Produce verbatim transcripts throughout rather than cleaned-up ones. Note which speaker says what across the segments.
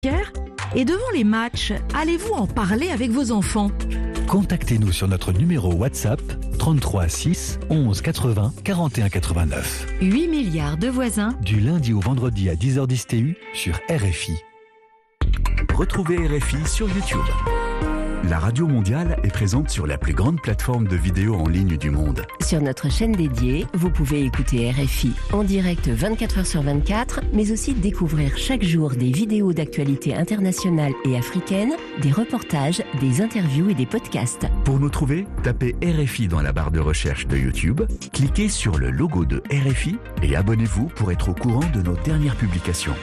Speaker 1: Et devant les matchs, allez-vous en parler avec vos enfants ?
Speaker 2: Contactez-nous sur notre numéro WhatsApp trente-trois six onze quatre-vingts quarante et un quatre-vingt-neuf.
Speaker 1: huit milliards de voisins.
Speaker 2: Du lundi au vendredi à dix heures dix T U sur R F I. Retrouvez R F I sur YouTube. La Radio Mondiale est présente sur la plus grande plateforme de vidéos en ligne du monde.
Speaker 3: Sur notre chaîne dédiée, vous pouvez écouter R F I en direct vingt-quatre heures sur vingt-quatre, mais aussi découvrir chaque jour des vidéos d'actualité internationale et africaine, des reportages, des interviews et des podcasts.
Speaker 2: Pour nous trouver, tapez R F I dans la barre de recherche de YouTube, cliquez sur le logo de R F I et abonnez-vous pour être au courant de nos dernières publications.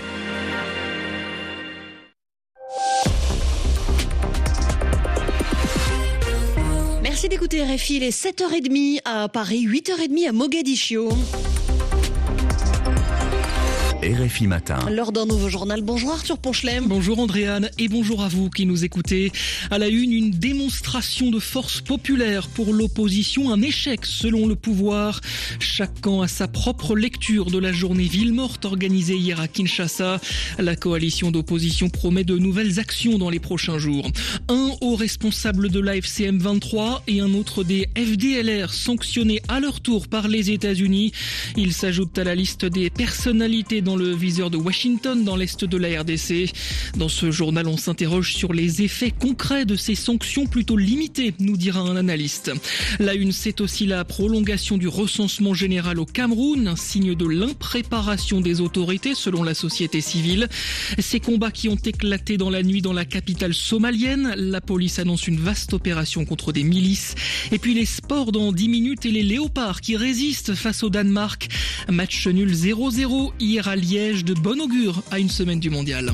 Speaker 4: Merci d'écouter R F I, il est sept heures trente à Paris, huit heures trente à Mogadiscio.
Speaker 2: R F I Matin.
Speaker 4: Lors d'un nouveau journal, bonjour Arthur Ponchelem.
Speaker 5: Bonjour Andréane et bonjour à vous qui nous écoutez. À la une, une démonstration de force populaire pour l'opposition, un échec selon le pouvoir. Chaque camp a sa propre lecture de la journée ville morte organisée hier à Kinshasa. La coalition d'opposition promet de nouvelles actions dans les prochains jours. Un haut responsable de l'A F C M vingt-trois et un autre des F D L R sanctionnés à leur tour par les États-Unis. Ils s'ajoutent à la liste des personnalités dans le viseur de Washington dans l'est de la R D C. Dans ce journal, on s'interroge sur les effets concrets de ces sanctions plutôt limitées, nous dira un analyste. La une, c'est aussi la prolongation du recensement général au Cameroun, un signe de l'impréparation des autorités selon la société civile. Ces combats qui ont éclaté dans la nuit dans la capitale somalienne, la police annonce une vaste opération contre des milices. Et puis les sports dans dix minutes et les léopards qui résistent face au Danemark. Match nul zéro zéro hier à Liège, de bon augure à une semaine du mondial.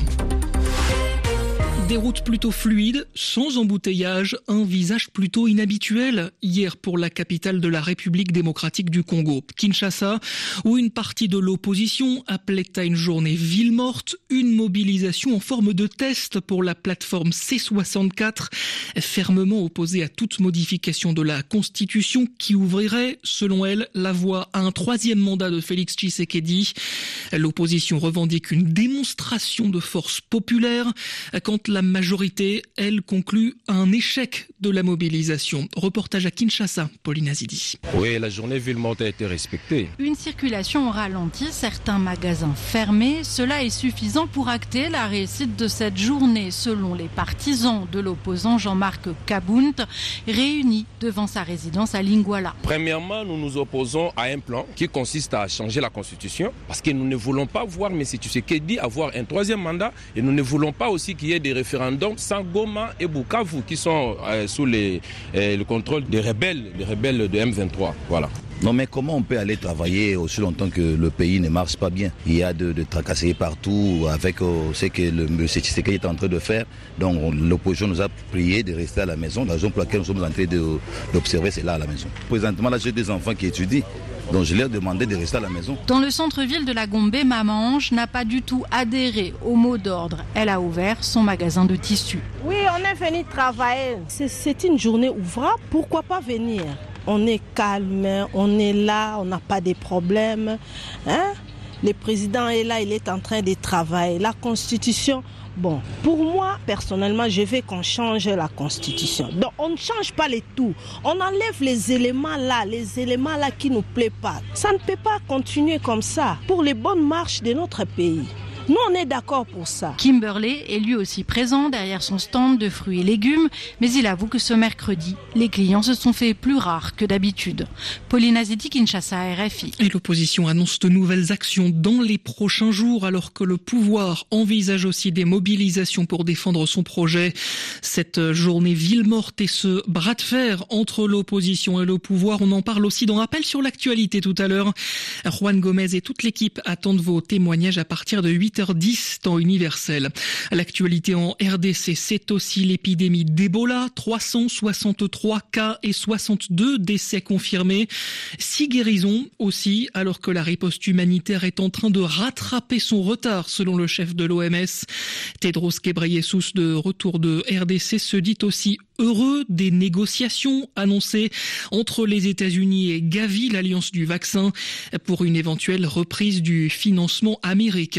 Speaker 5: Des routes plutôt fluides, sans embouteillage, un visage plutôt inhabituel hier pour la capitale de la République démocratique du Congo, Kinshasa, où une partie de l'opposition appelait à une journée ville morte, une mobilisation en forme de test pour la plateforme C soixante-quatre, fermement opposée à toute modification de la Constitution qui ouvrirait, selon elle, la voie à un troisième mandat de Félix Tshisekedi. L'opposition revendique une démonstration de force populaire quand la majorité, elle, conclut un échec de la mobilisation. Reportage à Kinshasa, Pauline Azidi.
Speaker 6: Oui, la journée ville morte a été respectée.
Speaker 7: Une circulation au ralenti, certains magasins fermés. Cela est suffisant pour acter la réussite de cette journée, selon les partisans de l'opposant Jean-Marc Kabount, réunis devant sa résidence à Lingouala.
Speaker 6: Premièrement, nous nous opposons à un plan qui consiste à changer la Constitution, parce que nous ne voulons pas voir M. Tshisekedi avoir un troisième mandat, et nous ne voulons pas aussi qu'il y ait des référendums sans Goma et Bukavu qui sont euh, sous les, euh, le contrôle des rebelles, des rebelles de M vingt-trois. Voilà.
Speaker 8: Non mais comment on peut aller travailler aussi longtemps que le pays ne marche pas bien? Il y a de, de tracasseries partout avec euh, ce que le M. Tshisekedi est en train de faire. Donc on, l'opposition nous a prié de rester à la maison. La raison pour laquelle nous sommes en train de, d'observer, c'est là à la maison. Présentement, là j'ai des enfants qui étudient. Donc je leur ai demandé de rester à la maison.
Speaker 7: Dans le centre-ville de la Gombe, Maman Ange n'a pas du tout adhéré au mot d'ordre. Elle a ouvert son magasin de tissus.
Speaker 9: Oui, on est venu travailler. C'est, c'est une journée ouvrable. Pourquoi pas venir? On est calme, on est là, on n'a pas de problèmes. Hein? Le président est là, il est en train de travailler. La Constitution, bon, pour moi, personnellement, je veux qu'on change la Constitution. Donc, on ne change pas les tout. On enlève les éléments là, les éléments là qui ne nous plaisent pas. Ça ne peut pas continuer comme ça pour les bonnes marches de notre pays. Nous, on est d'accord pour ça.
Speaker 7: Kimberley est lui aussi présent derrière son stand de fruits et légumes, mais il avoue que ce mercredi, les clients se sont fait plus rares que d'habitude. Pauline Azidi, Kinshasa, R F I.
Speaker 5: Et l'opposition annonce de nouvelles actions dans les prochains jours, alors que le pouvoir envisage aussi des mobilisations pour défendre son projet. Cette journée ville morte et ce bras de fer entre l'opposition et le pouvoir, on en parle aussi dans Rappel sur l'actualité tout à l'heure. Juan Gomez et toute l'équipe attendent vos témoignages à partir de huit heures dix, temps universel. L'actualité en R D C, c'est aussi l'épidémie d'Ebola. trois cent soixante-trois cas et soixante-deux décès confirmés. Six guérisons aussi, alors que la riposte humanitaire est en train de rattraper son retard, selon le chef de l'O M S. Tedros Ghebreyesus, de retour de R D C, se dit aussi heureux des négociations annoncées entre les États-Unis et Gavi, l'alliance du vaccin, pour une éventuelle reprise du financement américain.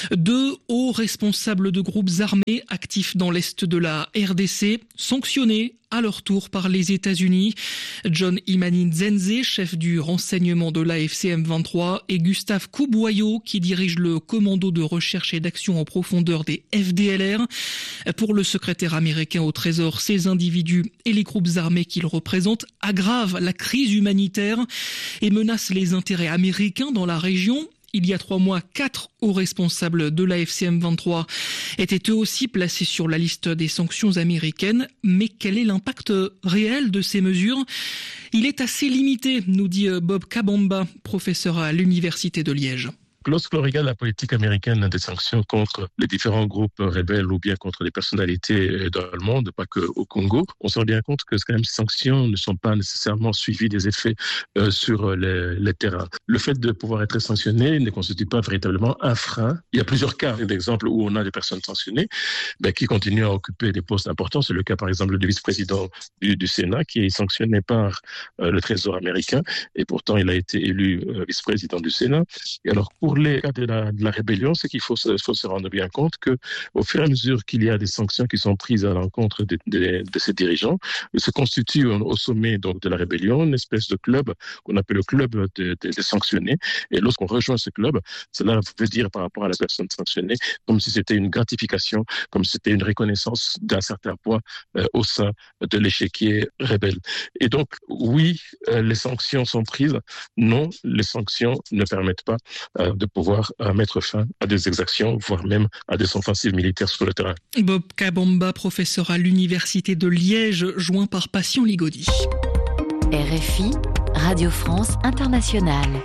Speaker 5: Deux hauts responsables de groupes armés actifs dans l'est de la R D C, sanctionnés à leur tour par les États-Unis. John Imani Nzenze, chef du renseignement de l'A F C M vingt-trois, et Gustave Kouboyo, qui dirige le commando de recherche et d'action en profondeur des F D L R. Pour le secrétaire américain au Trésor, ces individus et les groupes armés qu'ils représentent aggravent la crise humanitaire et menacent les intérêts américains dans la région. Il y a trois mois, quatre hauts responsables de l'A F C M vingt-trois étaient eux aussi placés sur la liste des sanctions américaines. Mais quel est l'impact réel de ces mesures ? Il est assez limité, nous dit Bob Kabamba, professeur à l'Université de Liège.
Speaker 10: Lorsque l'on regarde la politique américaine des sanctions contre les différents groupes rebelles ou bien contre les personnalités dans le monde, pas qu'au Congo, on se rend bien compte que quand même ces sanctions ne sont pas nécessairement suivies des effets euh, sur les, les terrains. Le fait de pouvoir être sanctionné ne constitue pas véritablement un frein. Il y a plusieurs cas d'exemples où on a des personnes sanctionnées ben, qui continuent à occuper des postes importants. C'est le cas par exemple du vice-président du, du Sénat qui est sanctionné par euh, le Trésor américain et pourtant il a été élu euh, vice-président du Sénat. Et alors pour Pour les cas de la, de la rébellion, c'est qu'il faut se, faut se rendre bien compte qu'au fur et à mesure qu'il y a des sanctions qui sont prises à l'encontre de, de, de ces dirigeants, se constitue au sommet donc, de la rébellion une espèce de club qu'on appelle le club des de, de sanctionnés. Et lorsqu'on rejoint ce club, cela veut dire par rapport à la personne sanctionnée comme si c'était une gratification, comme si c'était une reconnaissance d'un certain poids euh, au sein de l'échiquier rebelle. Et donc, oui, euh, les sanctions sont prises. Non, les sanctions ne permettent pas euh, de de pouvoir euh, mettre fin à des exactions, voire même à des offensives militaires sur le terrain.
Speaker 5: Bob Kabamba, professeur à l'Université de Liège, joint par Patient Ligodi.
Speaker 3: R F I, Radio France Internationale.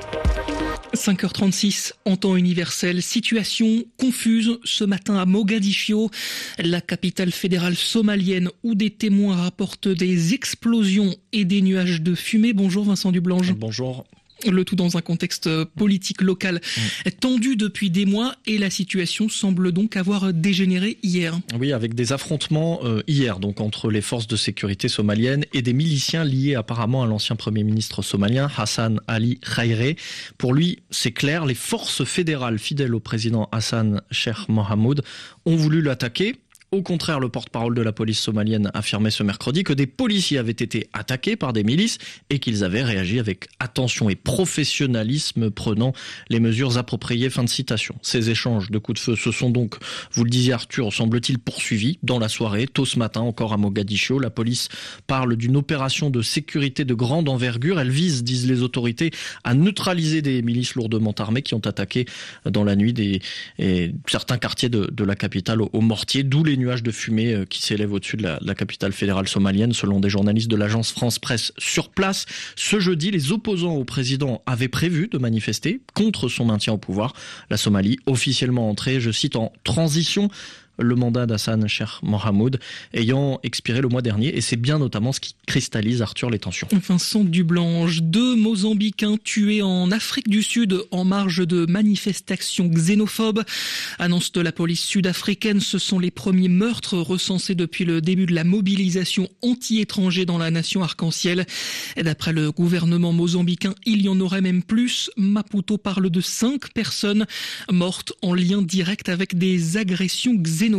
Speaker 5: cinq heures trente-six, en temps universel, situation confuse ce matin à Mogadiscio, la capitale fédérale somalienne, où des témoins rapportent des explosions et des nuages de fumée. Bonjour Vincent Dublange.
Speaker 11: Bonjour.
Speaker 5: Le tout dans un contexte politique local mmh. tendu depuis des mois et la situation semble donc avoir dégénéré hier.
Speaker 11: Oui, avec des affrontements euh, hier donc entre les forces de sécurité somaliennes et des miliciens liés apparemment à l'ancien Premier ministre somalien Hassan Ali Khairé. Pour lui, c'est clair, les forces fédérales fidèles au président Hassan Sheikh Mohamud ont voulu l'attaquer. Au contraire, le porte-parole de la police somalienne affirmait ce mercredi que des policiers avaient été attaqués par des milices et qu'ils avaient réagi avec attention et professionnalisme, prenant les mesures appropriées. Fin de citation. Ces échanges de coups de feu se sont donc, vous le disiez Arthur, semble-t-il poursuivis dans la soirée. Tôt ce matin, encore à Mogadiscio, la police parle d'une opération de sécurité de grande envergure. Elle vise, disent les autorités, à neutraliser des milices lourdement armées qui ont attaqué dans la nuit des, et certains quartiers de, de la capitale au, au mortier, d'où les nuages de fumée qui s'élèvent au-dessus de la, la capitale fédérale somalienne, selon des journalistes de l'agence France Presse sur place. Ce jeudi, les opposants au président avaient prévu de manifester contre son maintien au pouvoir. La Somalie, officiellement entrée, je cite, en transition, le mandat d'Hassan Sheikh Mohamud ayant expiré le mois dernier, et c'est bien notamment ce qui cristallise, Arthur, les tensions.
Speaker 5: Vincent Dublange, deux Mozambicains tués en Afrique du Sud en marge de manifestations xénophobes. Annonce de la police sud-africaine, ce sont les premiers meurtres recensés depuis le début de la mobilisation anti-étranger dans la nation arc-en-ciel. Et d'après le gouvernement mozambicain, il y en aurait même plus. Maputo parle de cinq personnes mortes en lien direct avec des agressions xénophobes.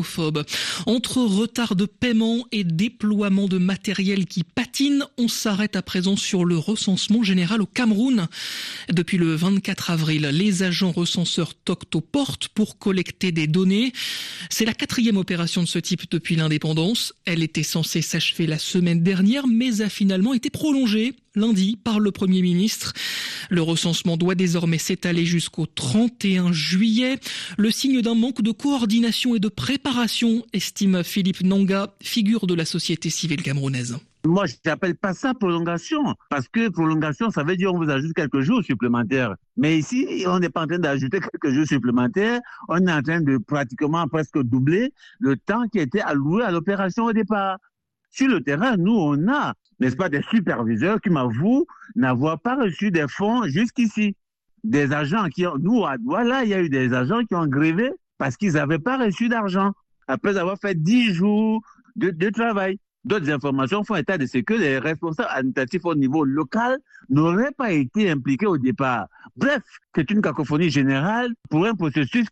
Speaker 5: Entre retard de paiement et déploiement de matériel qui patine, on s'arrête à présent sur le recensement général au Cameroun. Depuis le vingt-quatre avril, les agents recenseurs toquent aux portes pour collecter des données. C'est la quatrième opération de ce type depuis l'indépendance. Elle était censée s'achever la semaine dernière, mais a finalement été prolongée lundi par le Premier ministre. Le recensement doit désormais s'étaler jusqu'au trente et un juillet. Le signe d'un manque de coordination et de préparation, estime Philippe Nanga, figure de la société civile camerounaise.
Speaker 12: Moi, je n'appelle pas ça prolongation, parce que prolongation, ça veut dire qu'on vous ajoute quelques jours supplémentaires. Mais ici, on n'est pas en train d'ajouter quelques jours supplémentaires, on est en train de pratiquement presque doubler le temps qui était alloué à l'opération au départ. Sur le terrain, nous, on a, n'est-ce pas, des superviseurs qui m'avouent n'avoir pas reçu des fonds jusqu'ici. Des agents qui ont, nous, à Douala, il y a eu des agents qui ont grévé parce qu'ils n'avaient pas reçu d'argent après avoir fait dix jours de, de travail. D'autres informations font état de ce que les responsables administratifs au niveau local n'auraient pas été impliqués au départ. Bref, c'est une cacophonie générale pour un processus qui est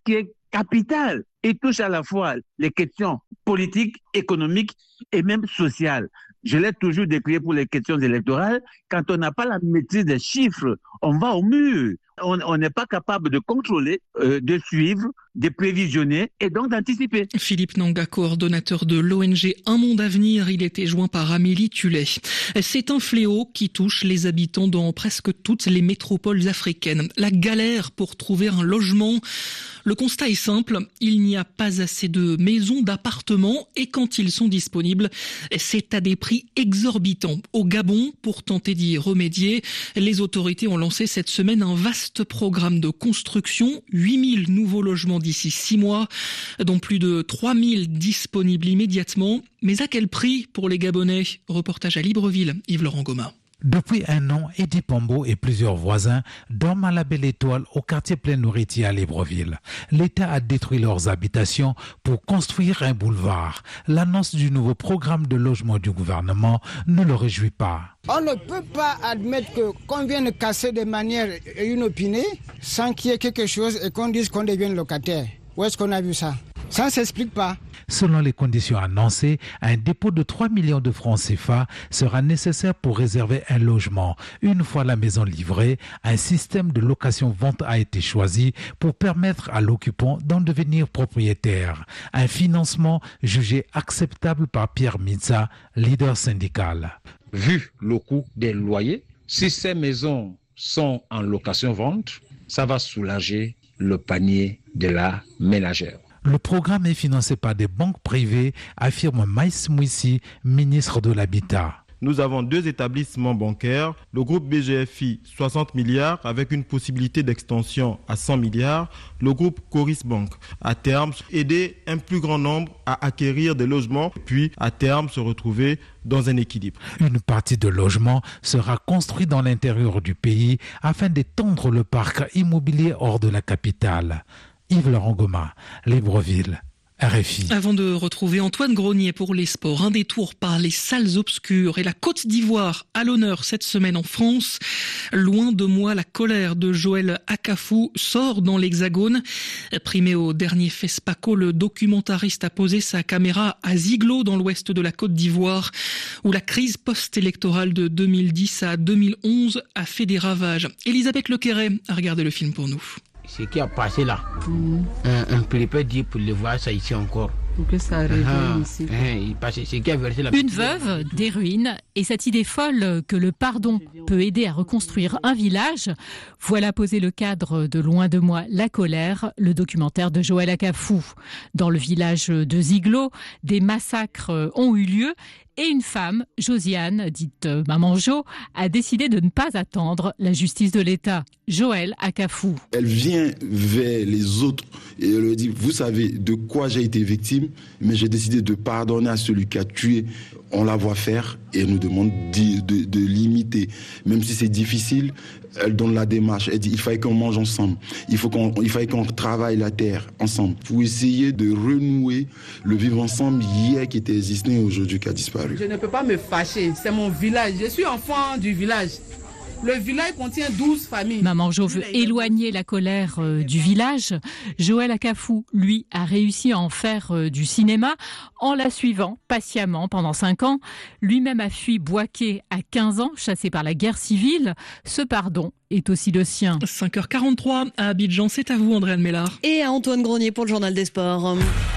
Speaker 12: capitale et touche à la fois les questions politiques, économiques et même sociales. Je l'ai toujours décrié pour les questions électorales. Quand on n'a pas la maîtrise des chiffres, on va au mur. On n'est pas capable de contrôler, euh, de suivre, de prévisionner et donc d'anticiper.
Speaker 5: Philippe Nanga, coordonnateur de l'O N G Un Monde Avenir, il était joint par Amélie Tullet. C'est un fléau qui touche les habitants dans presque toutes les métropoles africaines. La galère pour trouver un logement. Le constat est simple, il n'y a pas assez de maisons, d'appartements et quand ils sont disponibles, c'est à des prix exorbitants. Au Gabon, pour tenter d'y remédier, les autorités ont lancé cette semaine un vaste programme de construction, huit mille nouveaux logements d'ici six mois, dont plus de trois mille disponibles immédiatement. Mais à quel prix pour les Gabonais ? Reportage à Libreville, Yves-Laurent Goma.
Speaker 13: Depuis un an, Eddie Pombo et plusieurs voisins dorment à la Belle Étoile au quartier Plein Nourritier à Libreville. L'État a détruit leurs habitations pour construire un boulevard. L'annonce du nouveau programme de logement du gouvernement ne le réjouit pas.
Speaker 14: On ne peut pas admettre que, qu'on vienne casser de manière inopinée sans qu'il y ait quelque chose et qu'on dise qu'on devienne locataire. Où est-ce qu'on a vu ça ? Ça ne s'explique pas.
Speaker 13: Selon les conditions annoncées, un dépôt de trois millions de francs C F A sera nécessaire pour réserver un logement. Une fois la maison livrée, un système de location-vente a été choisi pour permettre à l'occupant d'en devenir propriétaire. Un financement jugé acceptable par Pierre Mitza, leader syndical.
Speaker 15: Vu le coût des loyers, si ces maisons sont en location-vente, ça va soulager le panier de la ménagère.
Speaker 13: Le programme est financé par des banques privées, affirme Maïs Mouissi, ministre de l'Habitat.
Speaker 16: Nous avons deux établissements bancaires, le groupe B G F I soixante milliards avec une possibilité d'extension à cent milliards, le groupe Coris Bank. À terme, aider un plus grand nombre à acquérir des logements, puis à terme se retrouver dans un équilibre.
Speaker 13: Une partie de logements sera construite dans l'intérieur du pays afin d'étendre le parc immobilier hors de la capitale. Yves-Laurent Goma, Libreville, R F I.
Speaker 5: Avant de retrouver Antoine Grenier pour les sports, un détour par les salles obscures et la Côte d'Ivoire à l'honneur cette semaine en France. Loin de moi, la colère de Joël Akafou sort dans l'Hexagone. Primé au dernier FESPACO, le documentariste a posé sa caméra à Ziglo dans l'ouest de la Côte d'Ivoire, où la crise post-électorale de deux mille dix à deux mille onze a fait des ravages. Elisabeth Lequeret a regardé le film pour nous.
Speaker 17: Ce qui a passé là, mmh. on ne peut pas dire pour le voir ça ici encore.
Speaker 18: Pour que ça arrive uh-huh. ici.
Speaker 17: Uh-huh. Passe, ce qui a versé la
Speaker 19: Une veuve, des ruines, et cette idée folle que le pardon peut aider à reconstruire un village. Voilà posé le cadre de Loin de moi, la colère, le documentaire de Joël Akafou. Dans le village de Ziglo, des massacres ont eu lieu. Et une femme, Josiane, dite Maman Jo, a décidé de ne pas attendre la justice de l'État. Joël Akafou.
Speaker 20: Elle vient vers les autres et elle leur dit, vous savez de quoi j'ai été victime, mais j'ai décidé de pardonner à celui qui a tué. On la voit faire et elle nous demande de, de, de l'imiter. Même si c'est difficile, elle donne la démarche. Elle dit, il fallait qu'on mange ensemble. Il, faut qu'on, il fallait qu'on travaille la terre ensemble. Pour essayer de renouer le vivre ensemble hier qui était existé et aujourd'hui qui a disparu.
Speaker 18: Je ne peux pas me fâcher. C'est mon village. Je suis enfant du village. Le village contient douze familles.
Speaker 19: Maman Jo veut éloigner la colère euh, du village. Joël Akafou, lui, a réussi à en faire euh, du cinéma en la suivant patiemment pendant cinq ans. Lui-même a fui Bouaké à quinze ans, chassé par la guerre civile. Ce pardon est aussi le sien.
Speaker 5: cinq heures quarante-trois à Abidjan, c'est à vous Andréane Mélard.
Speaker 4: Et à Antoine Grenier pour le journal des sports.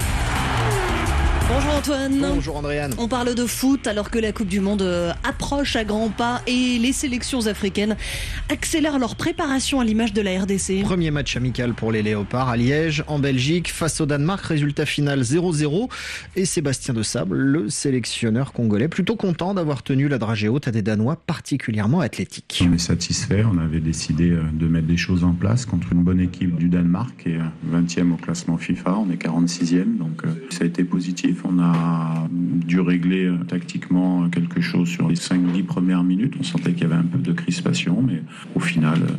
Speaker 4: Bonjour Antoine.
Speaker 21: Bonjour Andréane.
Speaker 4: On parle de foot alors que la Coupe du Monde approche à grands pas et les sélections africaines accélèrent leur préparation à l'image de la R D C.
Speaker 21: Premier match amical pour les Léopards à Liège, en Belgique, face au Danemark, résultat final zéro zéro. Et Sébastien de Sable, le sélectionneur congolais, plutôt content d'avoir tenu la dragée haute à des Danois particulièrement athlétiques.
Speaker 22: On est satisfait, on avait décidé de mettre des choses en place contre une bonne équipe du Danemark qui est vingtième au classement FIFA, on est quarante-sixième, donc ça a été positif. On a dû régler euh, tactiquement quelque chose sur les cinq dix premières minutes. On sentait qu'il y avait un peu de crispation, mais au final, euh,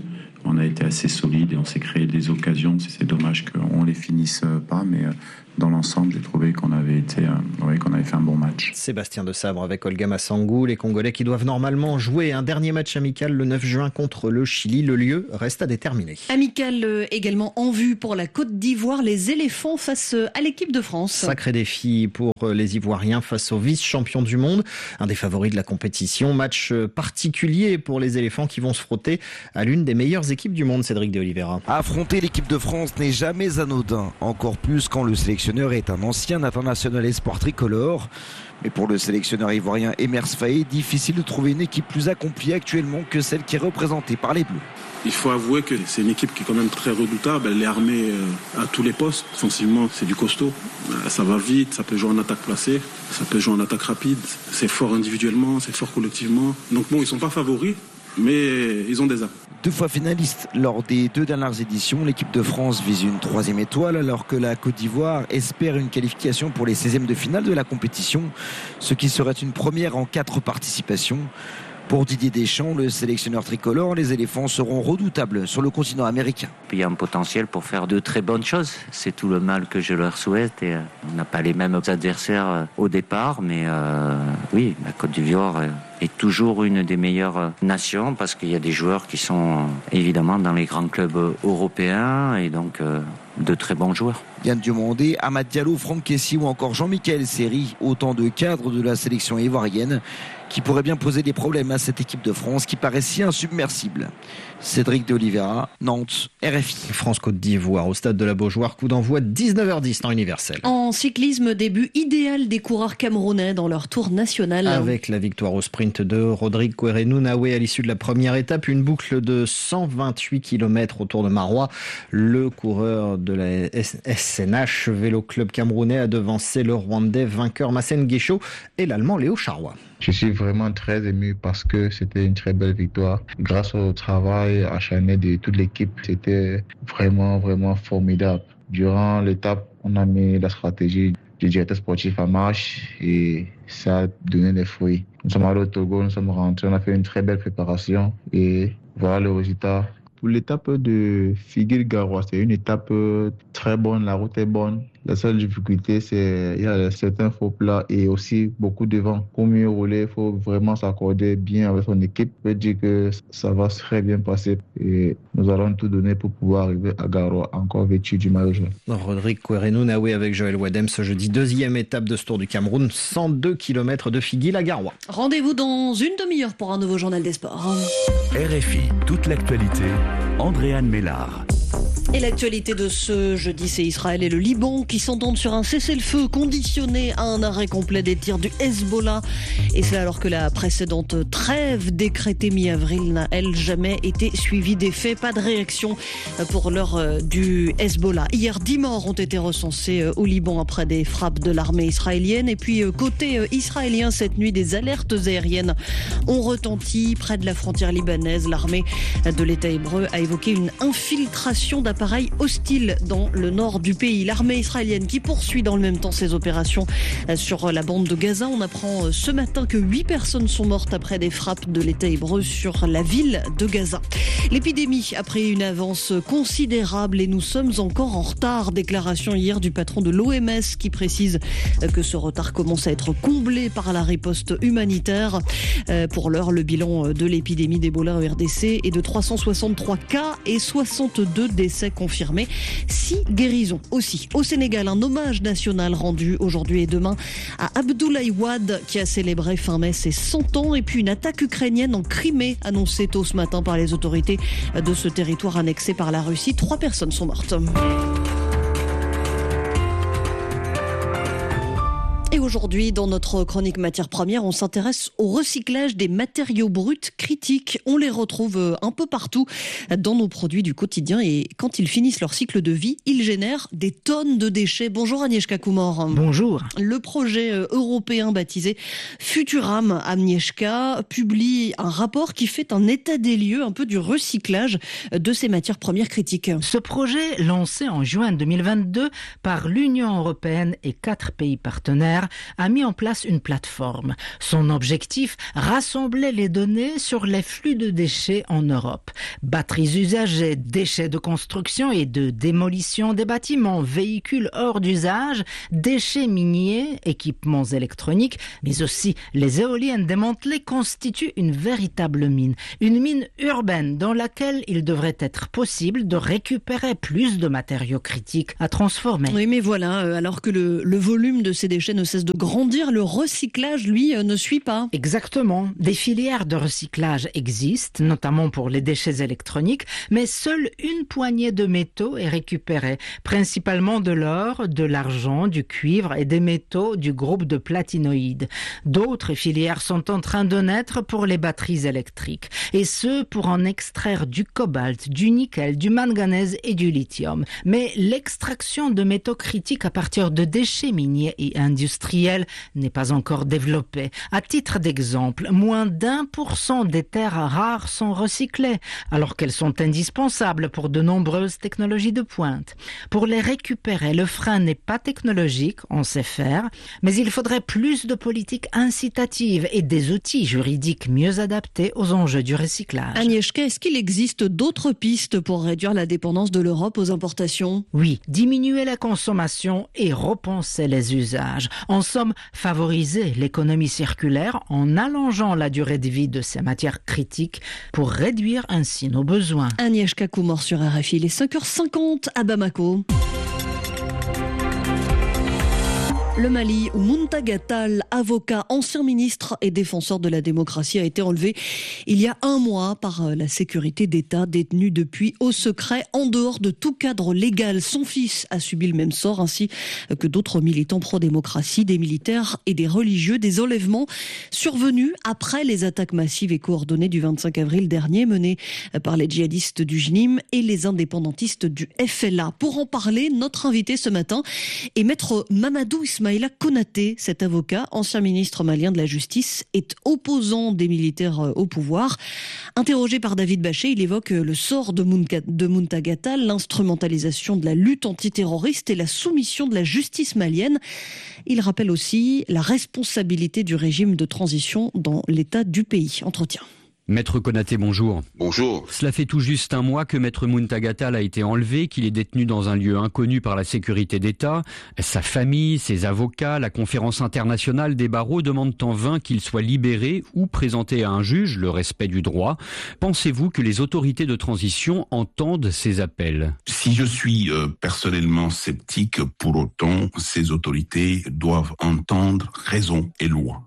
Speaker 22: on a été assez solide et on s'est créé des occasions. C'est dommage qu'on les finisse pas, mais dans l'ensemble, j'ai trouvé qu'on avait été, oui, qu'on avait fait un bon match.
Speaker 21: Sébastien de Sabre avec Olga Massangou, les Congolais qui doivent normalement jouer un dernier match amical le neuf juin contre le Chili. Le lieu reste à déterminer.
Speaker 4: Amical également en vue pour la Côte d'Ivoire, les éléphants face à l'équipe de France.
Speaker 21: Sacré défi pour les Ivoiriens face aux vice-champions du monde, un des favoris de la compétition. Match particulier pour les éléphants qui vont se frotter à l'une des meilleures équipes du monde, Cédric de Oliveira.
Speaker 1: Affronter l'équipe de France n'est jamais anodin, encore plus quand le sélectionneur est un ancien international espoir tricolore. Mais pour le sélectionneur ivoirien Emers Faé, difficile de trouver une équipe plus accomplie actuellement que celle qui est représentée par les Bleus.
Speaker 2: Il faut avouer que c'est une équipe qui est quand même très redoutable. Elle est armée à tous les postes. Offensivement, c'est du costaud. Ça va vite, ça peut jouer en attaque placée, ça peut jouer en attaque rapide. C'est fort individuellement, c'est fort collectivement. Donc bon, ils ne sont pas favoris, mais ils ont des armes.
Speaker 1: Deux fois finaliste lors des deux dernières éditions, l'équipe de France vise une troisième étoile alors que la Côte d'Ivoire espère une qualification pour les seizièmes de finale de la compétition, ce qui serait une première en quatre participations. Pour Didier Deschamps, le sélectionneur tricolore, les éléphants seront redoutables sur le continent américain.
Speaker 23: Il y a un potentiel pour faire de très bonnes choses. C'est tout le mal que je leur souhaite. Et on n'a pas les mêmes adversaires au départ, mais euh, oui, la Côte d'Ivoire est toujours une des meilleures nations parce qu'il y a des joueurs qui sont évidemment dans les grands clubs européens et donc euh, de très bons joueurs.
Speaker 1: Yann Diomandé, Amad Diallo, Franck Kessie ou encore Jean-Michel Seri, autant de cadres de la sélection ivoirienne qui pourraient bien poser des problèmes à cette équipe de France qui paraît si insubmersible. Cédric de Oliveira, Nantes, R F I.
Speaker 21: France-Côte d'Ivoire au stade de la Beaujoire, coup d'envoi dix-neuf heures dix, temps universel.
Speaker 4: En cyclisme, début idéal des coureurs camerounais dans leur tour national.
Speaker 21: Avec la victoire au sprint de Rodrigue Kouerenou Naoué à l'issue de la première étape, une boucle de cent vingt-huit kilomètres autour de Marois. Le coureur de la S N H Vélo Club camerounais a devancé le Rwandais vainqueur Massen Guécho et l'Allemand Léo Charrois.
Speaker 24: Je suis vraiment très ému parce que c'était une très belle victoire. Grâce au travail acharné de toute l'équipe, c'était vraiment, vraiment formidable. Durant l'étape, on a mis la stratégie du directeur sportif en marche et ça a donné des fruits. Nous sommes allés au Togo, nous sommes rentrés, on a fait une très belle préparation et voilà le résultat. Pour l'étape de Figuil-Garoua, c'est une étape très bonne, la route est bonne. La seule difficulté, c'est qu'il y a certains faux plats et aussi beaucoup de vent. Pour mieux rouler, il faut vraiment s'accorder bien avec son équipe. Je peux dire que ça va très bien passer et nous allons tout donner pour pouvoir arriver à Garoua, encore vêtu du maillot jaune.
Speaker 21: Rodrigue Kouerenou Naoué avec Joël Wadem ce jeudi, deuxième étape de ce Tour du Cameroun, cent deux kilomètres de Figuil à Garoua.
Speaker 4: Rendez-vous dans une demi-heure pour un nouveau journal des sports.
Speaker 25: R F I, toute l'actualité, Andréane Mélard.
Speaker 4: Et l'actualité de ce jeudi, c'est Israël et le Liban qui s'entendent sur un cessez-le-feu conditionné à un arrêt complet des tirs du Hezbollah. Et c'est alors que la précédente trêve décrétée mi-avril n'a, elle, jamais été suivie des faits. Pas de réaction pour l'heure du Hezbollah. Hier, dix morts ont été recensés au Liban après des frappes de l'armée israélienne. Et puis, côté israélien, cette nuit, des alertes aériennes ont retenti près de la frontière libanaise. L'armée de l'État hébreu a évoqué une infiltration d'appareils hostile dans le nord du pays. L'armée israélienne qui poursuit dans le même temps ses opérations sur la bande de Gaza. On apprend ce matin que huit personnes sont mortes après des frappes de l'État hébreu sur la ville de Gaza. L'épidémie a pris une avance considérable et nous sommes encore en retard. Déclaration hier du patron de l'O M S qui précise que ce retard commence à être comblé par la riposte humanitaire. Pour l'heure, le bilan de l'épidémie d'Ebola en R D C est de trois cent soixante-trois cas et soixante-deux décès confirmés. Six guérisons aussi. Au Sénégal, un hommage national rendu aujourd'hui et demain à Abdoulaye Wade qui a célébré fin mai ses cent ans. Et puis une attaque ukrainienne en Crimée annoncée tôt ce matin par les autorités de ce territoire annexé par la Russie. Trois personnes sont mortes. Et aujourd'hui, dans notre chronique matières premières, on s'intéresse au recyclage des matériaux bruts critiques. On les retrouve un peu partout dans nos produits du quotidien et quand ils finissent leur cycle de vie, ils génèrent des tonnes de déchets. Bonjour Agnieszka Kumor.
Speaker 26: Bonjour.
Speaker 4: Le projet européen baptisé Futuram Agnieszka publie un rapport qui fait un état des lieux un peu du recyclage de ces matières premières critiques.
Speaker 26: Ce projet, lancé en juin deux mille vingt-deux par l'Union européenne et quatre pays partenaires,
Speaker 6: filière, a mis en place une plateforme. Son objectif, rassembler les données sur les flux de déchets en Europe. Batteries usagées, déchets de construction et de démolition des bâtiments, véhicules hors d'usage, déchets miniers, équipements électroniques, mais aussi les éoliennes démantelées constituent une véritable mine. Une mine urbaine dans laquelle il devrait être possible de récupérer plus de matériaux critiques à transformer.
Speaker 4: Oui, mais voilà, alors que le, le volume de ces déchets ne cesse de grandir, le recyclage, lui, ne suit pas.
Speaker 6: Exactement. Des filières de recyclage existent, notamment pour les déchets électroniques, mais seule une poignée de métaux est récupérée, principalement de l'or, de l'argent, du cuivre et des métaux du groupe de platinoïdes. D'autres filières sont en train de naître pour les batteries électriques, et ce pour en extraire du cobalt, du nickel, du manganèse et du lithium. Mais l'extraction de métaux critiques à partir de déchets miniers et industriels n'est pas encore développée. À titre d'exemple, moins d'un pour cent des terres rares sont recyclées, alors qu'elles sont indispensables pour de nombreuses technologies de pointe. Pour les récupérer, le frein n'est pas technologique, on sait faire, mais il faudrait plus de politiques incitatives et des outils juridiques mieux adaptés aux enjeux du recyclage.
Speaker 4: Agnieszka, est-ce qu'il existe d'autres pistes pour réduire la dépendance de l'Europe aux importations ?
Speaker 6: Oui, diminuer la consommation et repenser les usages. En somme, favoriser l'économie circulaire en allongeant la durée de vie de ces matières critiques pour réduire ainsi nos besoins.
Speaker 4: Agnieszka Koumor sur R F I, il est cinq heures cinquante à Bamako. Le Mali, où Muntagha Tall, avocat, ancien ministre et défenseur de la démocratie, a été enlevé il y a un mois par la sécurité d'État, détenu depuis au secret, en dehors de tout cadre légal. Son fils a subi le même sort, ainsi que d'autres militants pro-démocratie, des militaires et des religieux. Des enlèvements survenus après les attaques massives et coordonnées du vingt-cinq avril dernier, menées par les djihadistes du J N I M et les indépendantistes du F L A. Pour en parler, notre invité ce matin est maître Mamadou Ismaïla Konaté. Cet avocat, ancien ministre malien de la Justice, est opposant des militaires au pouvoir. Interrogé par David Bachet, il évoque le sort de Muntagha Tall, l'instrumentalisation de la lutte antiterroriste et la soumission de la justice malienne. Il rappelle aussi la responsabilité du régime de transition dans l'état du pays. Entretien.
Speaker 7: Maître Konaté, bonjour.
Speaker 8: Bonjour.
Speaker 7: Cela fait tout juste un mois que Maître Muntagha Tall a été enlevé, qu'il est détenu dans un lieu inconnu par la sécurité d'État. Sa famille, ses avocats, la conférence internationale des barreaux demandent en vain qu'il soit libéré ou présenté à un juge, le respect du droit. Pensez-vous que les autorités de transition entendent ces appels ?
Speaker 8: Si je suis euh, personnellement sceptique, pour autant, ces autorités doivent entendre raison et loi.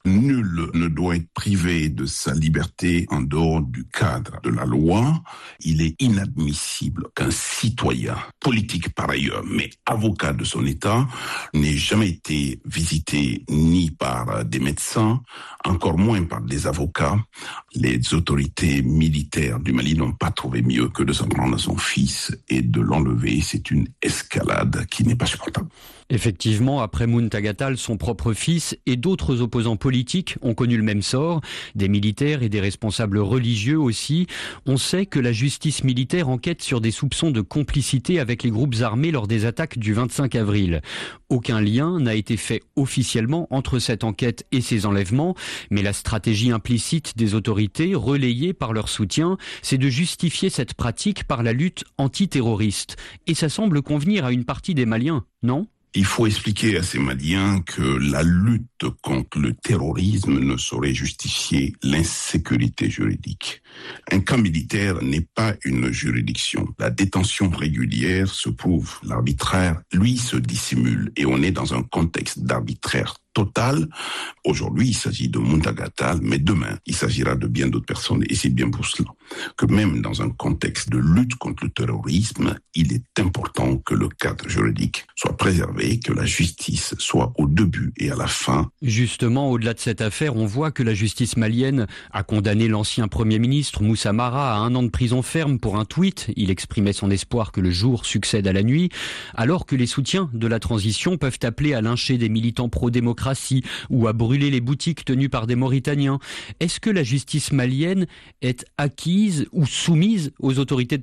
Speaker 8: Nul ne doit être privé de sa liberté en dehors du cadre de la loi. Il est inadmissible qu'un citoyen, politique par ailleurs, mais avocat de son État, n'ait jamais été visité ni par des médecins, encore moins par des avocats. Les autorités militaires du Mali n'ont pas trouvé mieux que de s'en prendre à son fils et de l'enlever. C'est une escalade qui n'est pas supportable.
Speaker 7: Effectivement, après Muntagha Tall, son propre fils et d'autres opposants politiques ont connu le même sort, des militaires et des responsables religieux aussi. On sait que la justice militaire enquête sur des soupçons de complicité avec les groupes armés lors des attaques du vingt-cinq avril. Aucun lien n'a été fait officiellement entre cette enquête et ces enlèvements, mais la stratégie implicite des autorités, relayée par leur soutien, c'est de justifier cette pratique par la lutte antiterroriste. Et ça semble convenir à une partie des Maliens, non ?
Speaker 8: Il faut expliquer à ces Maliens que la lutte contre le terrorisme ne saurait justifier l'insécurité juridique. Un camp militaire n'est pas une juridiction. La détention régulière se prouve. L'arbitraire, lui, se dissimule et on est dans un contexte d'arbitraire total. Aujourd'hui, il s'agit de Muntagha Tall, mais demain, il s'agira de bien d'autres personnes. Et c'est bien pour cela que même dans un contexte de lutte contre le terrorisme, il est important que le cadre juridique soit préservé, que la justice soit au début et à la fin.
Speaker 7: Justement, au-delà de cette affaire, on voit que la justice malienne a condamné l'ancien Premier ministre Moussa Mara à un an de prison ferme pour un tweet. Il exprimait son espoir que le jour succède à la nuit, alors que les soutiens de la transition peuvent appeler à lyncher des militants pro-démocratie ou à brûler les boutiques tenues par des Mauritaniens. Est-ce que la justice malienne est acquise ou soumise aux autorités de transition ?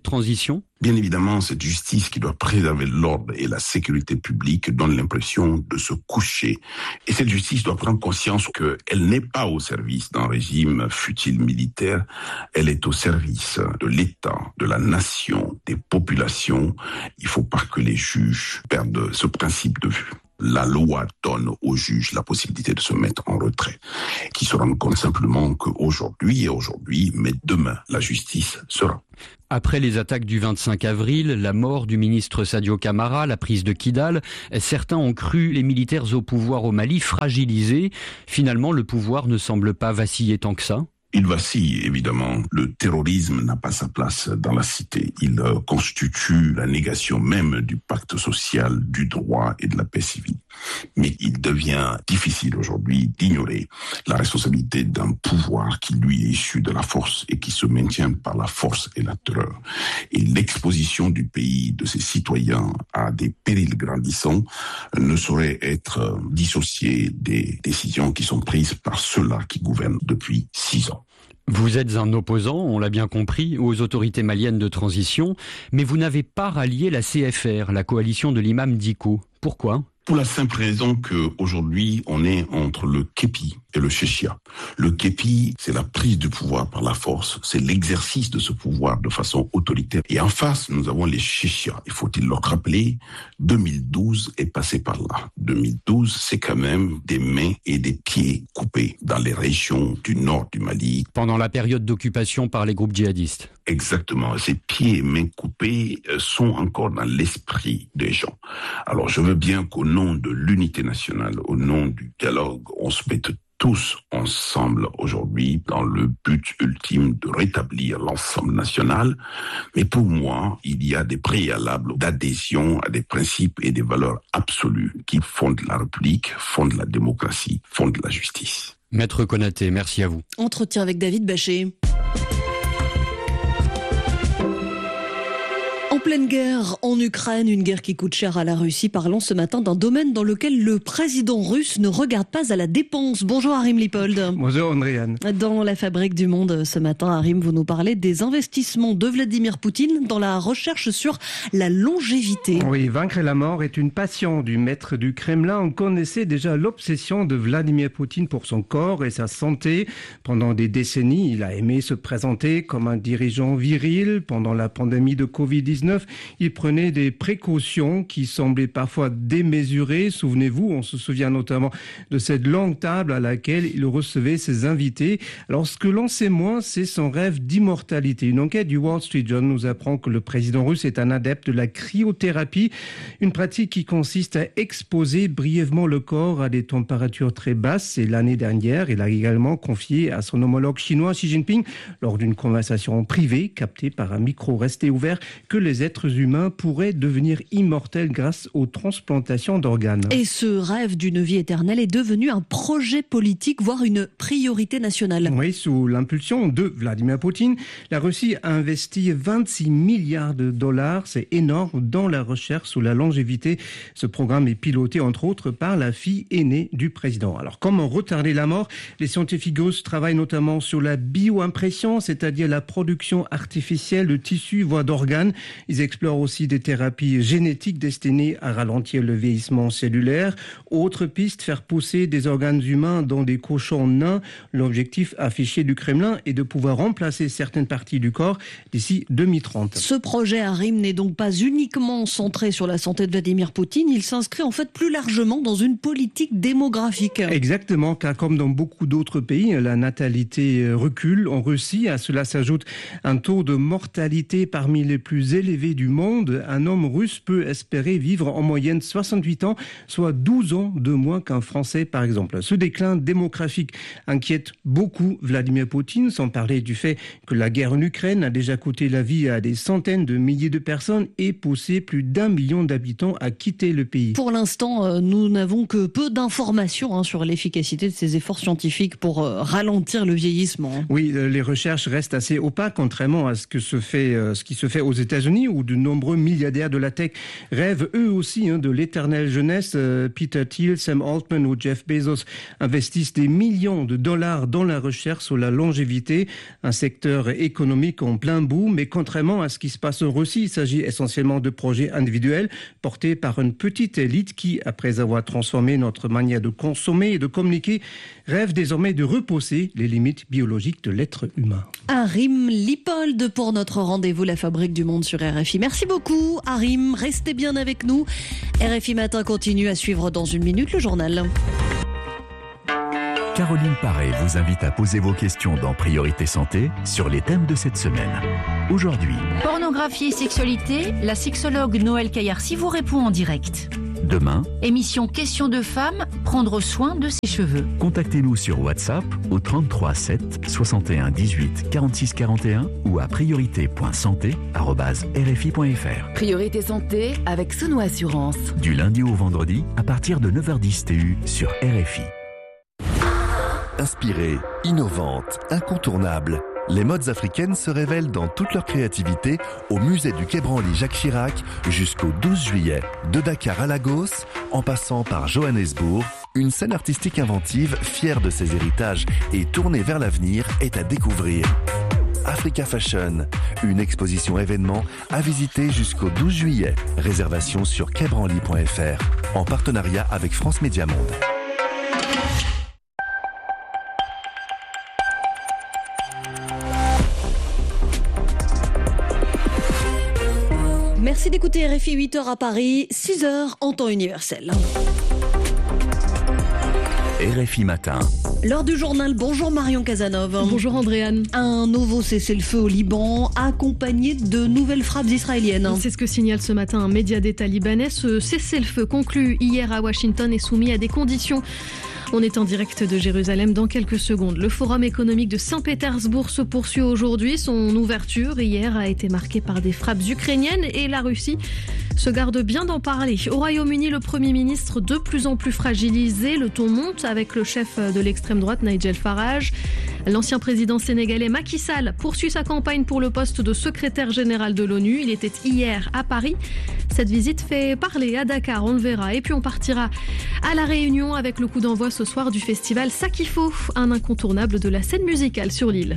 Speaker 8: Bien évidemment, cette justice qui doit préserver l'ordre et la sécurité publique donne l'impression de se coucher. Et cette justice doit prendre conscience qu'elle n'est pas au service d'un régime fût-il militaire, elle est au service de l'État, de la nation, des populations. Il ne faut pas que les juges perdent ce principe de vue. La loi donne aux juges la possibilité de se mettre en retrait, qui se rendent compte simplement qu'aujourd'hui et aujourd'hui, mais demain, la justice sera.
Speaker 7: Après les attaques du vingt-cinq avril, la mort du ministre Sadio Camara, la prise de Kidal, certains ont cru les militaires au pouvoir au Mali fragilisés. Finalement, le pouvoir ne semble pas vaciller tant que ça.
Speaker 8: Il vacille, évidemment. Le terrorisme n'a pas sa place dans la cité. Il euh, constitue la négation même du pacte social, du droit et de la paix civile. Mais il devient difficile aujourd'hui d'ignorer la responsabilité d'un pouvoir qui, lui, est issu de la force et qui se maintient par la force et la terreur. Et l'exposition du pays, de ses citoyens, à des périls grandissants ne saurait être dissociée des décisions qui sont prises par ceux-là qui gouvernent depuis six ans.
Speaker 7: Vous êtes un opposant, on l'a bien compris, aux autorités maliennes de transition, mais vous n'avez pas rallié la C F R, la coalition de l'imam Dicko. Pourquoi ?
Speaker 8: Pour la simple raison qu'aujourd'hui, on est entre le képi et le chéchia. Le képi, c'est la prise du pouvoir par la force, c'est l'exercice de ce pouvoir de façon autoritaire. Et en face, nous avons les chéchias. Il faut-il leur rappeler, deux mille douze est passé par là. deux mille douze, c'est quand même des mains et des pieds coupés dans les régions du nord du Mali.
Speaker 7: Pendant la période d'occupation par les groupes djihadistes.
Speaker 8: Exactement. Ces pieds et mains coupés sont encore dans l'esprit des gens. Alors, je veux bien qu'au nom de l'unité nationale, au nom du dialogue, on se mette tous ensemble aujourd'hui dans le but ultime de rétablir l'ensemble national. Mais pour moi, il y a des préalables d'adhésion à des principes et des valeurs absolues qui fondent la République, fondent la démocratie, fondent la justice.
Speaker 7: Maître Konaté, merci à vous.
Speaker 4: Entretien avec David Bachet. En pleine guerre en Ukraine, une guerre qui coûte cher à la Russie. Parlons ce matin d'un domaine dans lequel le président russe ne regarde pas à la dépense. Bonjour Harim Lipold.
Speaker 3: Bonjour Andréane.
Speaker 4: Dans la Fabrique du Monde ce matin, Harim, vous nous parlez des investissements de Vladimir Poutine dans la recherche sur la longévité.
Speaker 3: Oui, vaincre la mort est une passion du maître du Kremlin. On connaissait déjà l'obsession de Vladimir Poutine pour son corps et sa santé. Pendant des décennies, il a aimé se présenter comme un dirigeant viril. Pendant la pandémie de covid dix-neuf, il prenait des précautions qui semblaient parfois démesurées. Souvenez-vous, on se souvient notamment de cette longue table à laquelle il recevait ses invités. Alors, ce que l'on sait moins, c'est son rêve d'immortalité. Une enquête du Wall Street Journal nous apprend que le président russe est un adepte de la cryothérapie, une pratique qui consiste à exposer brièvement le corps à des températures très basses. Et l'année dernière, il a également confié à son homologue chinois Xi Jinping, lors d'une conversation privée captée par un micro resté ouvert, que les êtres humains pourraient devenir immortels grâce aux transplantations d'organes.
Speaker 4: Et ce rêve d'une vie éternelle est devenu un projet politique, voire une priorité nationale.
Speaker 3: Oui, sous l'impulsion de Vladimir Poutine, la Russie a investi vingt-six milliards de dollars, c'est énorme, dans la recherche sur la longévité. Ce programme est piloté entre autres par la fille aînée du président. Alors, comment retarder la mort ? Les scientifiques russes travaillent notamment sur la bioimpression, c'est-à-dire la production artificielle de tissus, voire d'organes. Ils explorent aussi des thérapies génétiques destinées à ralentir le vieillissement cellulaire. Autre piste, faire pousser des organes humains dans des cochons nains. L'objectif affiché du Kremlin est de pouvoir remplacer certaines parties du corps d'ici deux mille trente.
Speaker 4: Ce projet Harim n'est donc pas uniquement centré sur la santé de Vladimir Poutine, il s'inscrit en fait plus largement dans une politique démographique.
Speaker 3: Exactement, car comme dans beaucoup d'autres pays, la natalité recule. En Russie, à cela s'ajoute un taux de mortalité parmi les plus élevés du monde. Un homme russe peut espérer vivre en moyenne soixante-huit ans, soit douze ans de moins qu'un Français par exemple. Ce déclin démographique inquiète beaucoup Vladimir Poutine, sans parler du fait que la guerre en Ukraine a déjà coûté la vie à des centaines de milliers de personnes et poussé plus d'un million d'habitants à quitter le pays.
Speaker 4: Pour l'instant, nous n'avons que peu d'informations hein, sur l'efficacité de ces efforts scientifiques pour euh, ralentir le vieillissement.
Speaker 3: Oui, les recherches restent assez opaques, contrairement à ce, que se fait, euh, ce qui se fait aux États-Unis, où de nombreux milliardaires de la tech rêvent eux aussi hein, de l'éternelle jeunesse. Euh, Peter Thiel, Sam Altman ou Jeff Bezos investissent des millions de dollars dans la recherche sur la longévité, un secteur économique en plein boom. Mais contrairement à ce qui se passe en Russie, il s'agit essentiellement de projets individuels portés par une petite élite qui, après avoir transformé notre manière de consommer et de communiquer, rêve désormais de repousser les limites biologiques de l'être humain.
Speaker 4: Arim Lipold pour notre rendez-vous La Fabrique du Monde sur R F I. Merci beaucoup Arim, restez bien avec nous. R F I Matin continue à suivre dans une minute le journal.
Speaker 25: Caroline Paré vous invite à poser vos questions dans Priorité Santé sur les thèmes de cette semaine. Aujourd'hui,
Speaker 9: pornographie et sexualité, la sexologue Noël Caillarcy vous répond en direct.
Speaker 25: Demain,
Speaker 9: émission Questions de femmes, prendre soin de ses cheveux.
Speaker 25: Contactez-nous sur WhatsApp au trente-trois sept soixante et un dix-huit quarante-six quarante et un ou à priorité point santé arobase r f i point f r.
Speaker 10: Priorité Santé avec Sono Assurance.
Speaker 25: Du lundi au vendredi à partir de neuf heures dix T U sur R F I.
Speaker 11: Inspirée, innovante, incontournable, les modes africaines se révèlent dans toute leur créativité au musée du Quai Branly Jacques Chirac jusqu'au douze juillet. De Dakar à Lagos, en passant par Johannesburg, une scène artistique inventive, fière de ses héritages et tournée vers l'avenir, est à découvrir. Africa Fashion, une exposition événement à visiter jusqu'au douze juillet. Réservation sur quai branly point f r, en partenariat avec France Média Monde.
Speaker 4: Merci d'écouter R F I, huit heures à Paris, six heures en temps universel.
Speaker 25: R F I Matin.
Speaker 4: L'heure du journal, bonjour Marion Casanov.
Speaker 12: Bonjour Andréane.
Speaker 4: Un nouveau cessez-le-feu au Liban, accompagné de nouvelles frappes israéliennes.
Speaker 12: C'est ce que signale ce matin un média d'État libanais. Ce cessez-le-feu conclu hier à Washington est soumis à des conditions. On est en direct de Jérusalem dans quelques secondes. Le forum économique de Saint-Pétersbourg se poursuit aujourd'hui. Son ouverture hier a été marquée par des frappes ukrainiennes et la Russie se garde bien d'en parler. Au Royaume-Uni, le Premier ministre de plus en plus fragilisé. Le ton monte avec le chef de l'extrême droite, Nigel Farage. L'ancien président sénégalais Macky Sall poursuit sa campagne pour le poste de secrétaire général de l'ONU. Il était hier à Paris. Cette visite fait parler à Dakar, on le verra. Et puis on partira à La Réunion avec le coup d'envoi ce soir du festival Sakifo, un incontournable de la scène musicale sur l'île.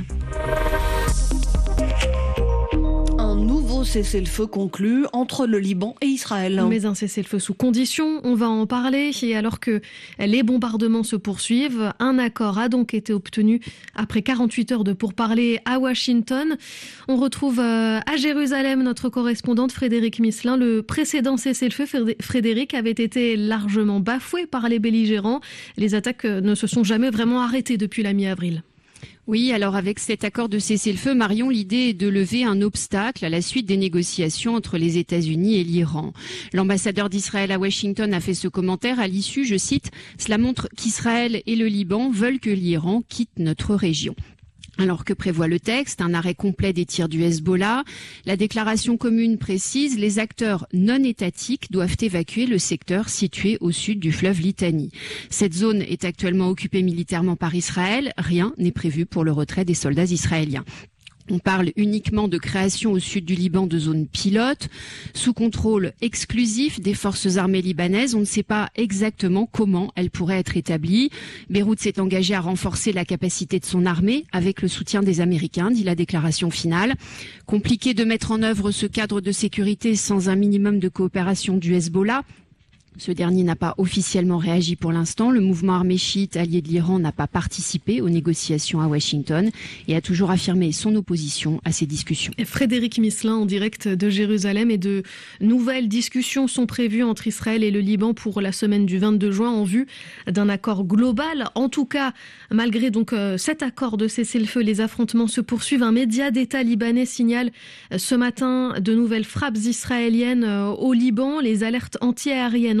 Speaker 4: Un nouveau cessez-le-feu conclu entre le Liban et Israël.
Speaker 12: Mais un cessez-le-feu sous condition, on va en parler. Et alors que les bombardements se poursuivent, un accord a donc été obtenu après quarante-huit heures de pourparlers à Washington. On retrouve à Jérusalem notre correspondante Frédéric Misselin. Le précédent cessez-le-feu, Frédéric, avait été largement bafoué par les belligérants. Les attaques ne se sont jamais vraiment arrêtées depuis la mi-avril.
Speaker 14: Oui, alors avec cet accord de cessez-le-feu, Marion, l'idée est de lever un obstacle à la suite des négociations entre les États-Unis et l'Iran. L'ambassadeur d'Israël à Washington a fait ce commentaire à l'issue, je cite, « Cela montre qu'Israël et le Liban veulent que l'Iran quitte notre région ». Alors que prévoit le texte, un arrêt complet des tirs du Hezbollah. La déclaration commune précise, les acteurs non étatiques doivent évacuer le secteur situé au sud du fleuve Litani. Cette zone est actuellement occupée militairement par Israël. Rien n'est prévu pour le retrait des soldats israéliens. On parle uniquement de création au sud du Liban de zones pilotes, sous contrôle exclusif des forces armées libanaises. On ne sait pas exactement comment elles pourraient être établies. Beyrouth s'est engagée à renforcer la capacité de son armée avec le soutien des Américains, dit la déclaration finale. Compliqué de mettre en œuvre ce cadre de sécurité sans un minimum de coopération du Hezbollah. Ce dernier n'a pas officiellement réagi pour l'instant. Le mouvement armé chiite allié de l'Iran n'a pas participé aux négociations à Washington et a toujours affirmé son opposition à ces discussions.
Speaker 12: Frédéric Misselin en direct de Jérusalem, et de nouvelles discussions sont prévues entre Israël et le Liban pour la semaine du vingt-deux juin en vue d'un accord global. En tout cas, malgré donc cet accord de cessez-le-feu, les affrontements se poursuivent. Un média d'État libanais signale ce matin de nouvelles frappes israéliennes au Liban. Les alertes anti-aériennes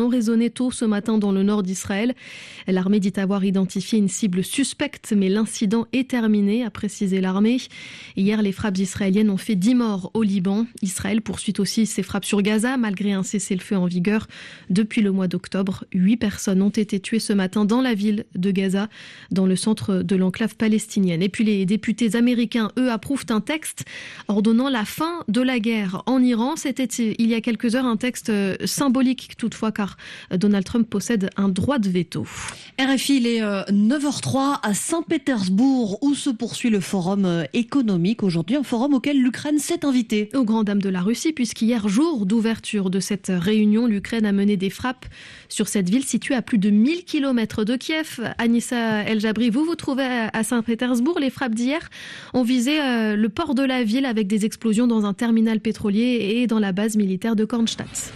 Speaker 12: ont résonné tôt ce matin dans le nord d'Israël. L'armée dit avoir identifié une cible suspecte, mais l'incident est terminé, a précisé l'armée. Hier, les frappes israéliennes ont fait dix morts au Liban. Israël poursuit aussi ses frappes sur Gaza, malgré un cessez-le-feu en vigueur depuis le mois d'octobre. Huit personnes ont été tuées ce matin dans la ville de Gaza, dans le centre de l'enclave palestinienne. Et puis les députés américains, eux, approuvent un texte ordonnant la fin de la guerre en Iran. C'était il y a quelques heures un texte symbolique toutefois, car Donald Trump possède un droit de veto.
Speaker 4: R F I, il est neuf heures trois à Saint-Pétersbourg, où se poursuit le forum économique. Aujourd'hui, un forum auquel l'Ukraine s'est invitée.
Speaker 12: Aux grandes dames de la Russie, puisqu'hier, jour d'ouverture de cette réunion, l'Ukraine a mené des frappes sur cette ville située à plus de mille kilomètres de Kiev. Anissa El-Jabri, vous vous trouvez à Saint-Pétersbourg. Les frappes d'hier ont visé le port de la ville avec des explosions dans un terminal pétrolier et dans la base militaire de Kronstadt.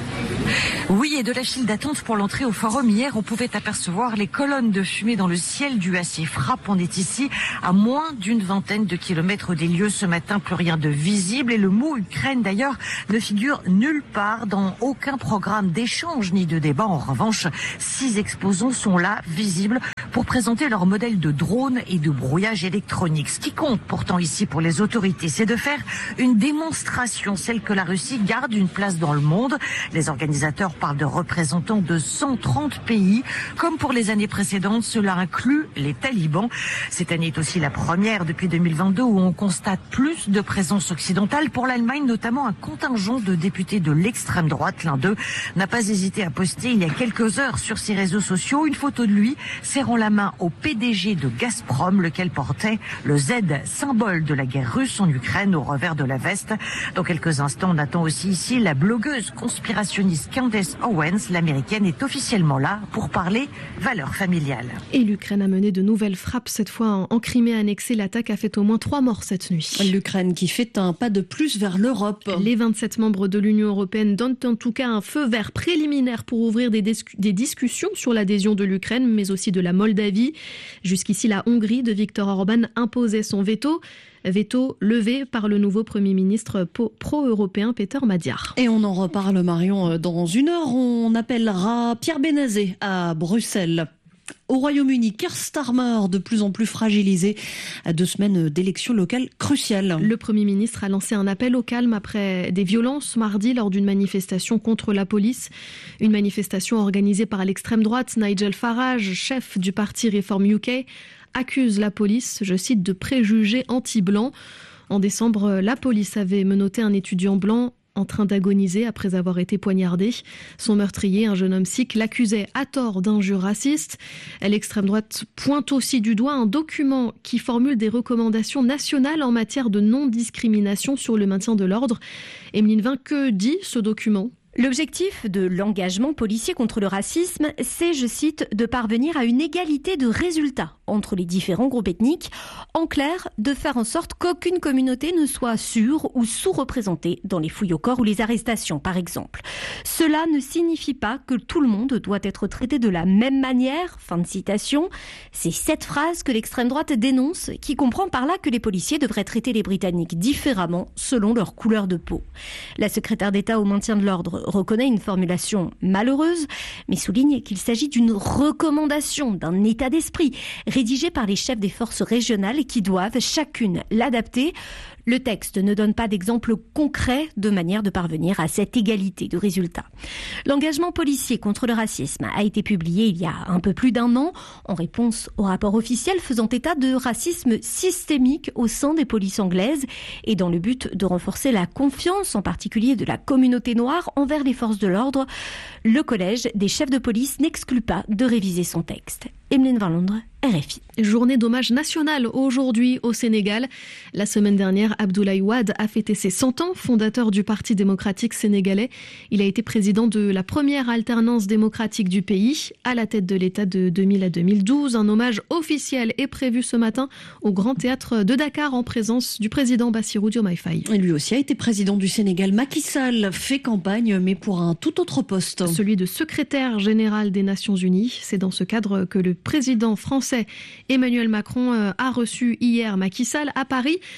Speaker 13: Oui, et de la file d'attente pour l'entrée au forum, hier, on pouvait apercevoir les colonnes de fumée dans le ciel du assez frappe. On est ici à moins d'une vingtaine de kilomètres des lieux ce matin, plus rien de visible. Et le mot Ukraine, d'ailleurs, ne figure nulle part dans aucun programme d'échange ni de débat. En revanche, six exposants sont là, visibles, pour présenter leur modèle de drone et de brouillage électronique. Ce qui compte pourtant ici pour les autorités, c'est de faire une démonstration, celle que la Russie garde une place dans le monde. Les organisateurs parlent de représentants de cent trente pays. Comme pour les années précédentes, cela inclut les talibans. Cette année est aussi la première depuis deux mille vingt-deux où on constate plus de présence occidentale. Pour l'Allemagne, notamment un contingent de députés de l'extrême droite. L'un d'eux n'a pas hésité à poster il y a quelques heures sur ses réseaux sociaux une photo de lui serrant la main au P D G de Gazprom, lequel portait le Z, symbole de la guerre russe en Ukraine, au revers de la veste. Dans quelques instants, on attend aussi ici la blogueuse conspirationniste Candace Owens. L'américaine est officiellement là pour parler valeurs familiales.
Speaker 12: Et l'Ukraine a mené de nouvelles frappes, cette fois en Crimée annexée. L'attaque a fait au moins trois morts cette nuit.
Speaker 4: L'Ukraine qui fait un pas de plus vers l'Europe.
Speaker 12: Les vingt-sept membres de l'Union européenne donnent en tout cas un feu vert préliminaire pour ouvrir des, discu- des discussions sur l'adhésion de l'Ukraine, mais aussi de la Moldavie. Jusqu'ici, la Hongrie de Viktor Orban imposait son veto. Veto levé par le nouveau Premier ministre pro-européen Peter Magyar.
Speaker 4: Et on en reparle, Marion, dans une heure. On appellera Pierre Benazet à Bruxelles. Au Royaume-Uni, Keir Starmer, de plus en plus fragilisé à deux semaines d'élections locales cruciales.
Speaker 12: Le Premier ministre a lancé un appel au calme après des violences mardi lors d'une manifestation contre la police. Une manifestation organisée par l'extrême droite. Nigel Farage, chef du parti Reform U K, accuse la police, je cite, de préjugés anti-blancs. En décembre, la police avait menotté un étudiant blanc en train d'agoniser après avoir été poignardé. Son meurtrier, un jeune homme sikh, l'accusait à tort d'injures racistes. L'extrême droite pointe aussi du doigt un document qui formule des recommandations nationales en matière de non-discrimination sur le maintien de l'ordre. Emeline Vin, que dit ce document ?
Speaker 15: L'objectif de l'engagement policier contre le racisme, c'est, je cite, de parvenir à une égalité de résultats entre les différents groupes ethniques. En clair, de faire en sorte qu'aucune communauté ne soit sur- ou sous-représentée dans les fouilles au corps ou les arrestations, par exemple. Cela ne signifie pas que tout le monde doit être traité de la même manière. Fin de citation. C'est cette phrase que l'extrême droite dénonce, qui comprend par là que les policiers devraient traiter les Britanniques différemment selon leur couleur de peau. La secrétaire d'État au maintien de l'ordre reconnaît une formulation malheureuse, mais souligne qu'il s'agit d'une recommandation, d'un état d'esprit, rédigé par les chefs des forces régionales qui doivent chacune l'adapter. Le texte ne donne pas d'exemple concret de manière de parvenir à cette égalité de résultats. L'engagement policier contre le racisme a été publié il y a un peu plus d'un an en réponse au rapport officiel faisant état de racisme systémique au sein des polices anglaises et dans le but de renforcer la confiance, en particulier de la communauté noire, envers les forces de l'ordre. Le collège des chefs de police n'exclut pas de réviser son texte. Emeline Van Londres, R F I.
Speaker 12: Journée d'hommage national aujourd'hui au Sénégal. La semaine dernière, Abdoulaye Wade a fêté ses cent ans, fondateur du Parti démocratique sénégalais. Il a été président de la première alternance démocratique du pays, à la tête de l'État de deux mille à deux mille douze. Un hommage officiel est prévu ce matin au Grand Théâtre de Dakar en présence du président Bassirou Diomaye Faye.
Speaker 4: Et lui aussi a été président du Sénégal. Macky Sall fait campagne, mais pour un tout autre poste.
Speaker 12: Celui de secrétaire général des Nations Unies. C'est dans ce cadre que le président français Emmanuel Macron a reçu hier Macky Sall à Paris.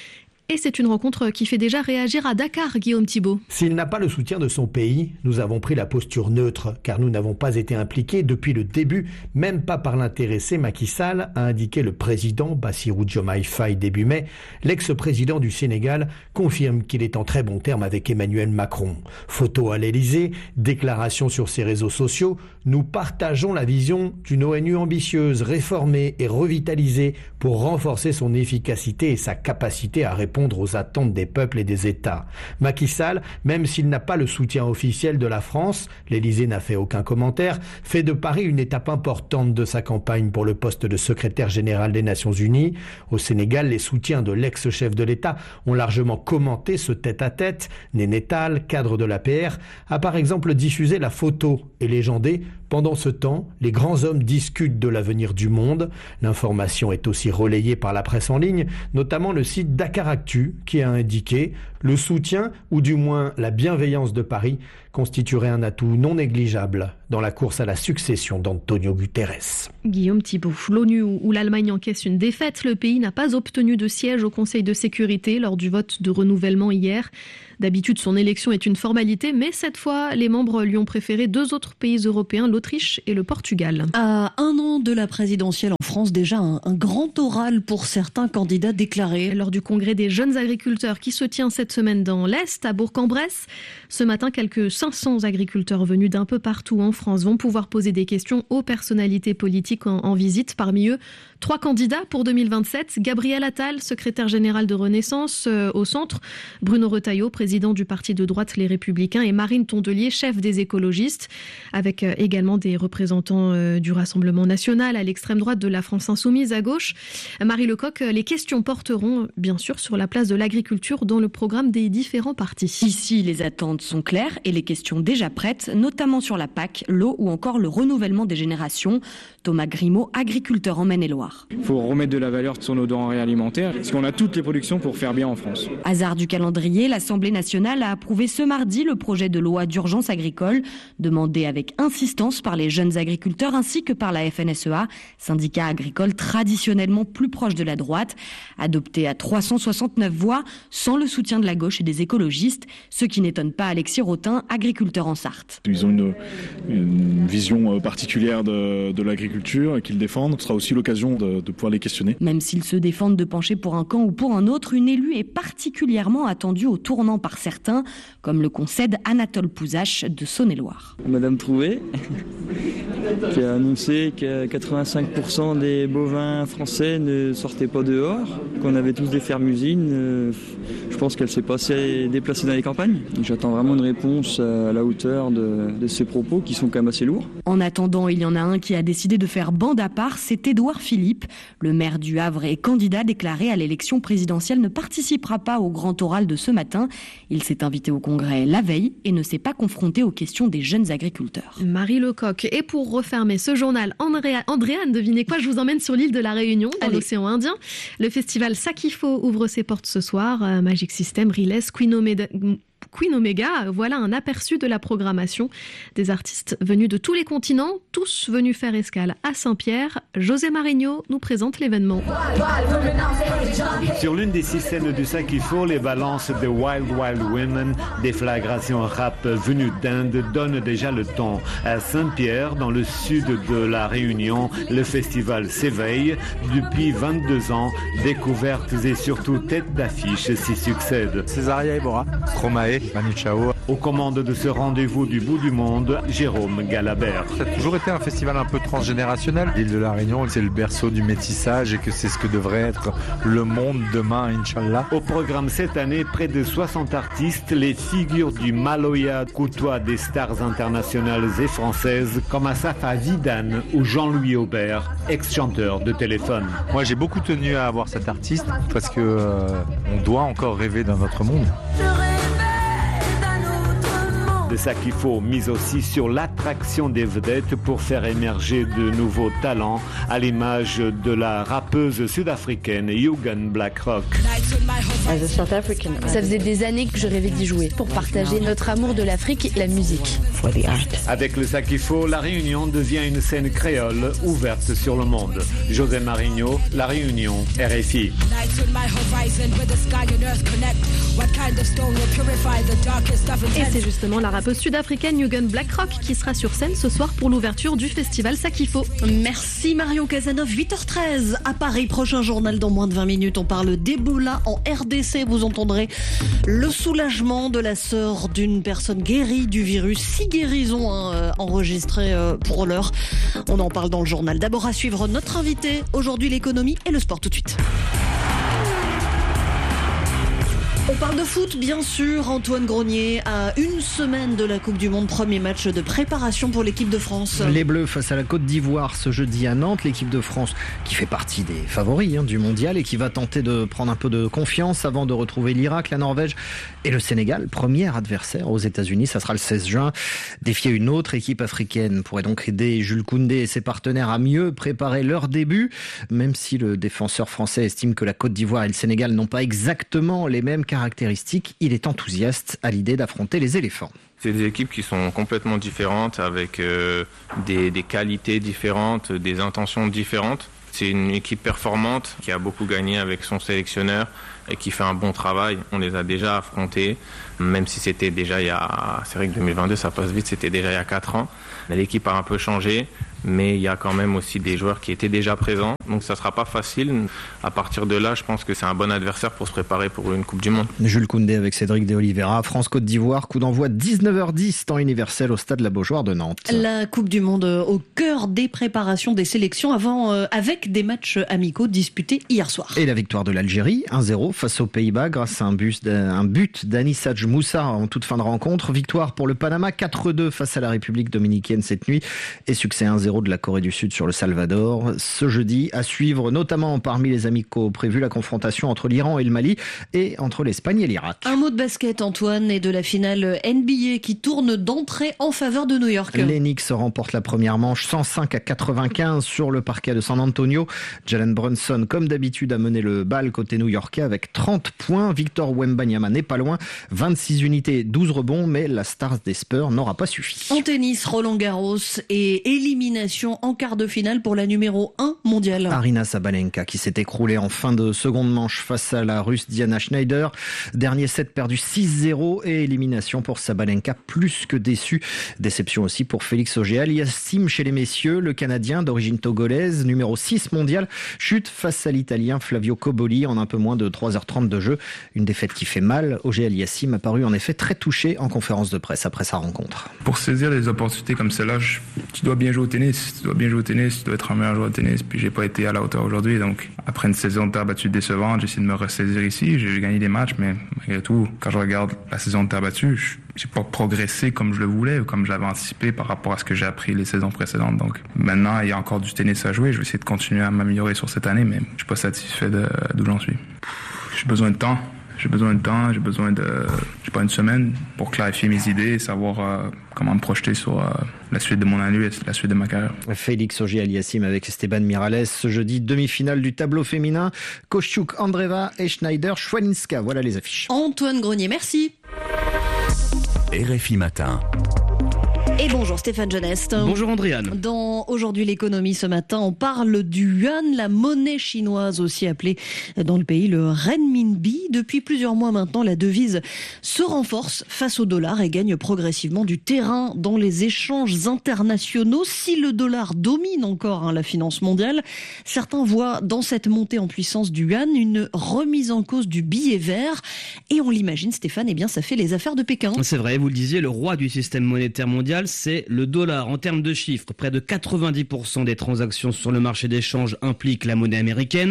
Speaker 12: Et c'est une rencontre qui fait déjà réagir à Dakar, Guillaume Thibault.
Speaker 16: S'il n'a pas le soutien de son pays, nous avons pris la posture neutre, car nous n'avons pas été impliqués depuis le début, même pas par l'intéressé Macky Sall, a indiqué le président Bassirou Diomaye Faye début mai. L'ex-président du Sénégal confirme qu'il est en très bon terme avec Emmanuel Macron. Photo à l'Élysée, déclaration sur ses réseaux sociaux, nous partageons la vision d'une O N U ambitieuse, réformée et revitalisée pour renforcer son efficacité et sa capacité à répondre aux attentes des peuples et des États. Macky Sall, même s'il n'a pas le soutien officiel de la France, l'Élysée n'a fait aucun commentaire, fait de Paris une étape importante de sa campagne pour le poste de secrétaire général des Nations Unies. Au Sénégal, les soutiens de l'ex-chef de l'État ont largement commenté ce tête-à-tête. Néné Tall, cadre de l'A P R, a par exemple diffusé la photo et légendé « Pendant ce temps, les grands hommes discutent de l'avenir du monde ». L'information est aussi relayée par la presse en ligne, notamment le site Dakaractu, qui a indiqué « Le soutien, ou du moins la bienveillance de Paris, constituerait un atout non négligeable dans la course à la succession d'Antonio Guterres ».
Speaker 12: Guillaume Thibault, l'ONU où l'Allemagne encaisse une défaite, le pays n'a pas obtenu de siège au Conseil de sécurité lors du vote de renouvellement hier. D'habitude, son élection est une formalité, mais cette fois, les membres lui ont préféré deux autres pays européens, l'Autriche et le Portugal.
Speaker 4: À un an de la présidentielle en France, déjà un, un grand oral pour certains candidats déclarés.
Speaker 12: Lors du congrès des jeunes agriculteurs qui se tient cette semaine dans l'Est, à Bourg-en-Bresse, ce matin, quelques cinq cents agriculteurs venus d'un peu partout en France vont pouvoir poser des questions aux personnalités politiques en, en visite. Parmi eux, trois candidats pour deux mille vingt-sept. Gabriel Attal, secrétaire général de Renaissance euh, au centre. Bruno Retailleau, président du parti de droite Les Républicains. Et Marine Tondelier, chef des écologistes. Avec euh, également des représentants euh, du Rassemblement national à l'extrême droite, de la France insoumise à gauche. Marie Lecoq, les questions porteront bien sûr sur la place de l'agriculture dans le programme des différents partis.
Speaker 17: Ici, les attentes sont claires et les questions déjà prêtes, notamment sur la P A C, l'eau ou encore le renouvellement des générations. Thomas Grimaud, agriculteur en Maine-et-Loire.
Speaker 18: Il faut remettre de la valeur sur nos denrées alimentaires, parce qu'on a toutes les productions pour faire bien en France.
Speaker 17: Hasard du calendrier, l'Assemblée nationale a approuvé ce mardi le projet de loi d'urgence agricole, demandé avec insistance par les jeunes agriculteurs ainsi que par la F N S E A, syndicat agricole traditionnellement plus proche de la droite, adopté à trois cent soixante-neuf voix, sans le soutien de la gauche et des écologistes, ce qui n'étonne pas Alexis Rotin, agriculteur en Sarthe.
Speaker 19: Ils ont une, une vision particulière de, de l'agriculture qu'ils défendent. Ce sera aussi l'occasion de, de pouvoir les questionner.
Speaker 17: Même s'ils se défendent de pencher pour un camp ou pour un autre, une élue est particulièrement attendue au tournant par certains, comme le concède Anatole Pouzache de Saône-et-Loire.
Speaker 20: Madame Trouvé, qui a annoncé que quatre-vingt-cinq pour cent des bovins français ne sortaient pas dehors, qu'on avait tous des fermes-usines. Je pense qu'elle s'est passée déplacée dans les campagnes. J'attends vraiment une réponse à la hauteur de, de ces propos qui sont quand même assez lourds.
Speaker 17: En attendant, il y en a un qui a décidé de faire bande à part, c'est Édouard Philippe. Le maire du Havre et candidat déclaré à l'élection présidentielle ne participera pas au grand oral de ce matin. Il s'est invité au congrès la veille et ne s'est pas confronté aux questions des jeunes agriculteurs.
Speaker 12: Marie Lecoq. Et pour refermer ce journal, Andrea, Andréane, devinez quoi, je vous emmène sur l'île de la Réunion, dans l'océan Indien. Le festival Sakifo ouvre ses portes ce soir. Magic System, Riles, Queen Omega... Queen Omega, voilà un aperçu de la programmation des artistes venus de tous les continents, tous venus faire escale à Saint-Pierre. José Marigno nous présente l'événement.
Speaker 26: Sur l'une des six scènes du Sakifo, les balances de Wild Wild Women, déflagration rap venue d'Inde, donnent déjà le ton. À Saint-Pierre, dans le sud de la Réunion, le festival s'éveille. Depuis vingt-deux ans, découvertes et surtout têtes d'affiche s'y succèdent.
Speaker 27: Césaria Ebora, Stromae, Manu Chao.
Speaker 26: Aux commandes de ce rendez-vous du bout du monde, Jérôme Galabert.
Speaker 27: Ça a toujours été un festival un peu transgénérationnel. L'île de la Réunion, c'est le berceau du métissage et que c'est ce que devrait être le monde demain, Inch'Allah.
Speaker 26: Au programme cette année, près de soixante artistes, les figures du Maloya côtoient des stars internationales et françaises comme Assafa Vidane ou Jean-Louis Aubert, ex-chanteur de Téléphone.
Speaker 27: Moi, j'ai beaucoup tenu à avoir cet artiste parce que euh, on doit encore rêver d'un autre monde.
Speaker 26: de Sakifo mise aussi sur l'attraction des vedettes pour faire émerger de nouveaux talents, à l'image de la rappeuse sud-africaine Yugen Blackrock.
Speaker 1: Ça faisait des années que je rêvais d'y jouer pour partager notre amour de l'Afrique et la musique.
Speaker 26: Avec le Sakifo, la Réunion devient une scène créole ouverte sur le monde. José Marigno, La Réunion, R F I.
Speaker 12: Et c'est justement la rappeuse sud-africaine Yugen Blackrock qui sera sur scène ce soir pour l'ouverture du festival Sakifo.
Speaker 4: Merci Marion Casanov, huit heures treize à Paris. Prochain journal dans moins de vingt minutes. On parle d'Ebola en R D C. Vous entendrez le soulagement de la sœur d'une personne guérie du virus. Six guérisons hein, enregistrées euh, pour l'heure. On en parle dans le journal. D'abord à suivre notre invité. Aujourd'hui l'économie et le sport tout de suite. On parle de foot, bien sûr. Antoine Grenier, à une semaine de la Coupe du Monde, premier match de préparation pour l'équipe de France.
Speaker 2: Les Bleus face à la Côte d'Ivoire ce jeudi à Nantes. L'équipe de France qui fait partie des favoris hein, du mondial et qui va tenter de prendre un peu de confiance avant de retrouver l'Irak, la Norvège et le Sénégal. Premier adversaire aux États-Unis, ça sera le seize juin. Défier une autre équipe africaine pourrait donc aider Jules Koundé et ses partenaires à mieux préparer leur début. Même si le défenseur français estime que la Côte d'Ivoire et le Sénégal n'ont pas exactement les mêmes caractéristiques, il est enthousiaste à l'idée d'affronter les éléphants.
Speaker 5: C'est des équipes qui sont complètement différentes, avec euh, des, des qualités différentes, des intentions différentes. C'est une équipe performante qui a beaucoup gagné avec son sélectionneur et qui fait un bon travail. On les a déjà affrontés, même si c'était déjà il y a... C'est vrai que deux mille vingt-deux, ça passe vite, c'était déjà il y a quatre ans. L'équipe a un peu changé, mais il y a quand même aussi des joueurs qui étaient déjà présents. Donc ça ne sera pas facile. À partir de là, je pense que c'est un bon adversaire pour se préparer pour une Coupe du Monde.
Speaker 2: Jules Koundé avec Cédric de Oliveira. France-Côte d'Ivoire, coup d'envoi dix-neuf heures dix, temps universel au stade La Beaujoire de Nantes.
Speaker 4: La Coupe du Monde au cœur des préparations des sélections avant, euh, avec des matchs amicaux disputés hier soir.
Speaker 2: Et la victoire de l'Algérie, un zéro face aux Pays-Bas grâce à un but, un but d'Anis Hadj Moussa en toute fin de rencontre. Victoire pour le Panama, quatre deux face à la République dominicaine cette nuit et succès un zéro de la Corée du Sud sur le Salvador. Ce jeudi, à suivre notamment parmi les amicaux prévus, la confrontation entre l'Iran et le Mali et entre l'Espagne et l'Irak.
Speaker 4: Un mot de basket, Antoine, et de la finale N B A qui tourne d'entrée en faveur de New York.
Speaker 2: Les Knicks remportent la première manche cent cinq à quatre-vingt-quinze sur le parquet de San Antonio. Jalen Brunson, comme d'habitude, a mené le bal côté new-yorkais avec trente points. Victor Wembanyama n'est pas loin. vingt-six unités, douze rebonds, mais la star des Spurs n'aura pas suffi.
Speaker 4: En tennis, Roland Garros et élimination en quart de finale pour la numéro un mondiale.
Speaker 2: Aryna Sabalenka qui s'est écroulée en fin de seconde manche face à la Russe Diana Schneider. Dernier set perdu six zéro et élimination pour Sabalenka plus que déçue. Déception aussi pour Félix Auger-Aliassime chez les messieurs. Le Canadien d'origine togolaise, numéro six mondial, chute face à l'Italien Flavio Cobolli en un peu moins de trois heures trente de jeu. Une défaite qui fait mal. Auger-Aliassime a paru en effet très touché en conférence de presse après sa rencontre.
Speaker 21: Pour saisir les opportunités comme celle-là, je, tu dois bien jouer au tennis, tu dois bien jouer au tennis, tu dois être un meilleur joueur de tennis. Puis j'ai pas été à la hauteur aujourd'hui, donc après une saison de terre battue décevante, j'essaie de me ressaisir ici. J'ai gagné des matchs, mais malgré tout, quand je regarde la saison de terre battue, je, j'ai pas progressé comme je le voulais ou comme je l'avais anticipé par rapport à ce que j'ai appris les saisons précédentes. Donc maintenant, il y a encore du tennis à jouer. Je vais essayer de continuer à m'améliorer sur cette année, mais je suis pas satisfait de, d'où j'en suis. J'ai besoin de temps. J'ai besoin de temps, j'ai besoin de, je sais pas, une semaine pour clarifier mes idées et savoir euh, comment me projeter sur euh, la suite de mon année et la suite de ma carrière.
Speaker 2: Félix Auger-Aliassime avec Esteban Miralles ce jeudi, demi-finale du tableau féminin. Kościuk, Andreeva et Schneider, Schwalinska. Voilà les affiches.
Speaker 4: Antoine Grenier, merci.
Speaker 25: R F I Matin.
Speaker 4: Et bonjour Stéphane Genest.
Speaker 22: Bonjour Andréane.
Speaker 4: Dans Aujourd'hui l'économie ce matin, on parle du yuan, la monnaie chinoise aussi appelée dans le pays le renminbi. Depuis plusieurs mois maintenant, la devise se renforce face au dollar et gagne progressivement du terrain dans les échanges internationaux. Si le dollar domine encore hein, la finance mondiale, certains voient dans cette montée en puissance du yuan une remise en cause du billet vert. Et on l'imagine Stéphane, eh bien ça fait les affaires de Pékin.
Speaker 22: C'est vrai, vous le disiez, le roi du système monétaire mondial, c'est le dollar. En termes de chiffres, près de quatre-vingt-dix pour cent des transactions sur le marché d'échange impliquent la monnaie américaine.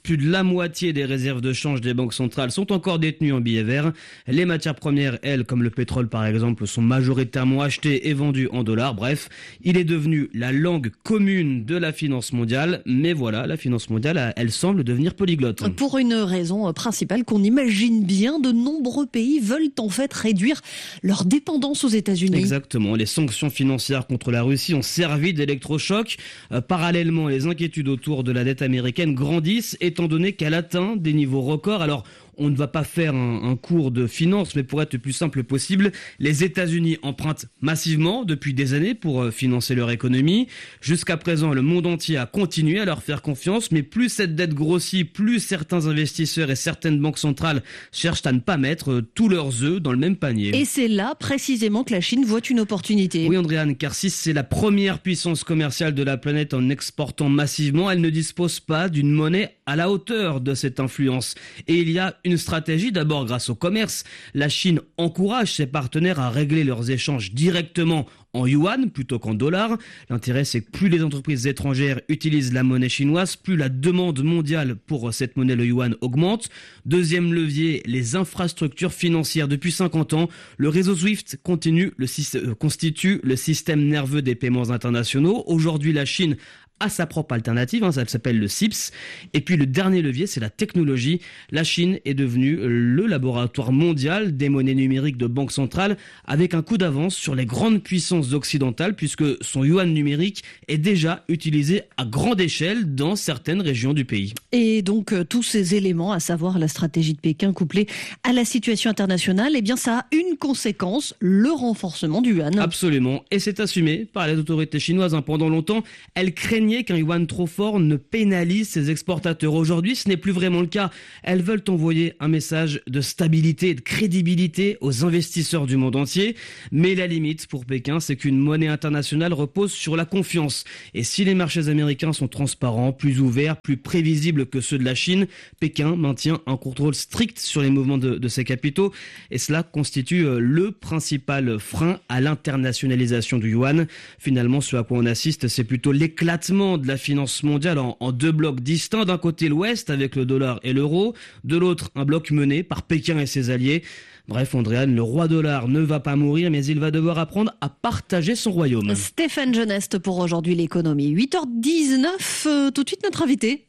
Speaker 22: Plus de la moitié des réserves de change des banques centrales sont encore détenues en billets verts. Les matières premières, elles, comme le pétrole par exemple, sont majoritairement achetées et vendues en dollars. Bref, il est devenu la langue commune de la finance mondiale. Mais voilà, la finance mondiale, elle semble devenir polyglotte.
Speaker 4: Pour une raison principale qu'on imagine bien, de nombreux pays veulent en fait réduire leur dépendance aux États-Unis.
Speaker 22: Exactement. Les sanctions financières contre la Russie ont servi d'électrochoc. Euh, parallèlement, les inquiétudes autour de la dette américaine grandissent, étant donné qu'elle atteint des niveaux records. Alors, on ne va pas faire un, un cours de finance, mais pour être le plus simple possible, les États-Unis empruntent massivement depuis des années pour financer leur économie. Jusqu'à présent, le monde entier a continué à leur faire confiance, mais plus cette dette grossit, plus certains investisseurs et certaines banques centrales cherchent à ne pas mettre tous leurs œufs dans le même panier.
Speaker 4: Et c'est là précisément que la Chine voit une opportunité.
Speaker 22: Oui, Andréane, car si c'est la première puissance commerciale de la planète en exportant massivement, elle ne dispose pas d'une monnaie à la hauteur de cette influence. Et il y a une stratégie, d'abord grâce au commerce. La Chine encourage ses partenaires à régler leurs échanges directement en yuan plutôt qu'en dollars. L'intérêt, c'est que plus les entreprises étrangères utilisent la monnaie chinoise, plus la demande mondiale pour cette monnaie, le yuan, augmente. Deuxième levier, les infrastructures financières. Depuis cinquante ans, le réseau SWIFT continue, le, euh, constitue le système nerveux des paiements internationaux. Aujourd'hui, la Chine a sa propre alternative, hein, ça s'appelle le C I P S. Et puis le dernier levier, c'est la technologie. La Chine est devenue le laboratoire mondial des monnaies numériques de banque centrale, avec un coup d'avance sur les grandes puissances occidentales, puisque son yuan numérique est déjà utilisé à grande échelle dans certaines régions du pays.
Speaker 4: Et donc euh, tous ces éléments, à savoir la stratégie de Pékin couplée à la situation internationale, eh bien ça a une conséquence, le renforcement du yuan.
Speaker 22: Absolument, et c'est assumé par les autorités chinoises. Hein. Pendant longtemps, elles craignaient qu'un yuan trop fort ne pénalise ses exportateurs. Aujourd'hui, ce n'est plus vraiment le cas. Elles veulent envoyer un message de stabilité et de crédibilité aux investisseurs du monde entier. Mais la limite pour Pékin, c'est qu'une monnaie internationale repose sur la confiance. Et si les marchés américains sont transparents, plus ouverts, plus prévisibles que ceux de la Chine, Pékin maintient un contrôle strict sur les mouvements de, de ses capitaux. Et cela constitue le principal frein à l'internationalisation du yuan. Finalement, ce à quoi on assiste, c'est plutôt l'éclatement de la finance mondiale en, en deux blocs distincts. D'un côté, l'Ouest avec le dollar et l'euro. De l'autre, un bloc mené par Pékin et ses alliés. Bref, Andréane, le roi dollar ne va pas mourir, mais il va devoir apprendre à partager son royaume.
Speaker 4: Stéphane Geneste pour aujourd'hui l'économie. huit heures dix-neuf, euh, tout de suite notre invité.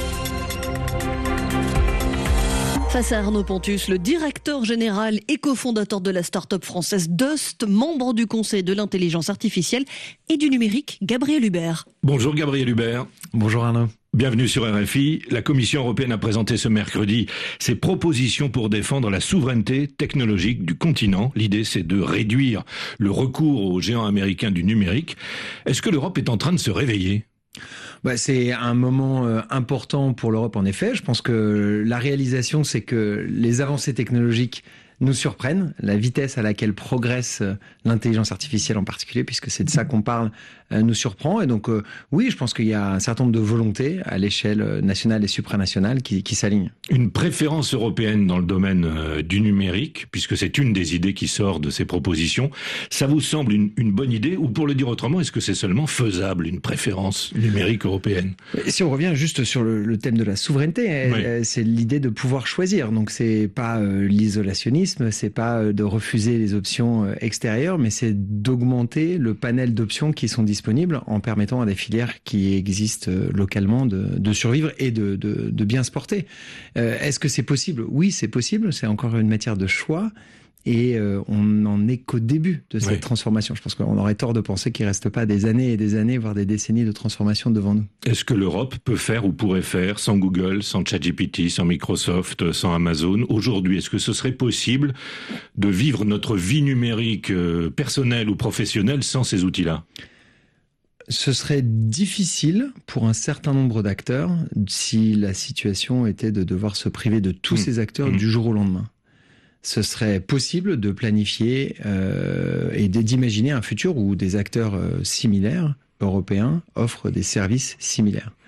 Speaker 4: Face à Arnaud Pontus, le directeur général et cofondateur de la start-up française Dust, membre du Conseil de l'intelligence artificielle et du numérique, Gabriel Hubert.
Speaker 3: Bonjour Gabriel Hubert.
Speaker 2: Bonjour Arnaud.
Speaker 3: Bienvenue sur R F I. La Commission européenne a présenté ce mercredi ses propositions pour défendre la souveraineté technologique du continent. L'idée, c'est de réduire le recours aux géants américains du numérique. Est-ce que l'Europe est en train de se réveiller ?
Speaker 2: Bah, c'est un moment euh, important pour l'Europe, en effet. Je pense que la réalisation, c'est que les avancées technologiques nous surprennent, la vitesse à laquelle progresse l'intelligence artificielle en particulier, puisque c'est de ça qu'on parle, euh, nous surprend. Et donc, euh, oui, je pense qu'il y a un certain nombre de volontés à l'échelle nationale et supranationale qui, qui s'alignent.
Speaker 3: Une préférence européenne dans le domaine euh, du numérique, puisque c'est une des idées qui sort de ces propositions, ça vous semble une, une bonne idée, ou pour le dire autrement, est-ce que c'est seulement faisable, une préférence numérique européenne ?
Speaker 2: Si on revient juste sur le, le thème de la souveraineté, oui. euh, c'est l'idée de pouvoir choisir. Donc, c'est pas euh, l'isolationnisme, c'est pas euh, de refuser les options euh, extérieures, mais c'est d'augmenter le panel d'options qui sont disponibles en permettant à des filières qui existent euh, localement de, de survivre et de, de, de bien se porter. Euh, est-ce que c'est possible ? Oui, c'est possible. C'est encore une matière de choix. Et euh, on n'en est qu'au début de cette oui. transformation. Je pense qu'on aurait tort de penser qu'il ne reste pas des années et des années, voire des décennies de transformation devant nous.
Speaker 3: Est-ce que l'Europe peut faire ou pourrait faire sans Google, sans ChatGPT, sans Microsoft, sans Amazon ? Aujourd'hui, est-ce que ce serait possible de vivre notre vie numérique euh, personnelle ou professionnelle sans ces outils-là ?
Speaker 2: Ce serait difficile pour un certain nombre d'acteurs si la situation était de devoir se priver de tous mmh. ces acteurs mmh. du jour au lendemain. Ce serait possible de planifier euh, et d'imaginer un futur où des acteurs euh, similaires, européens, offrent des services similaires.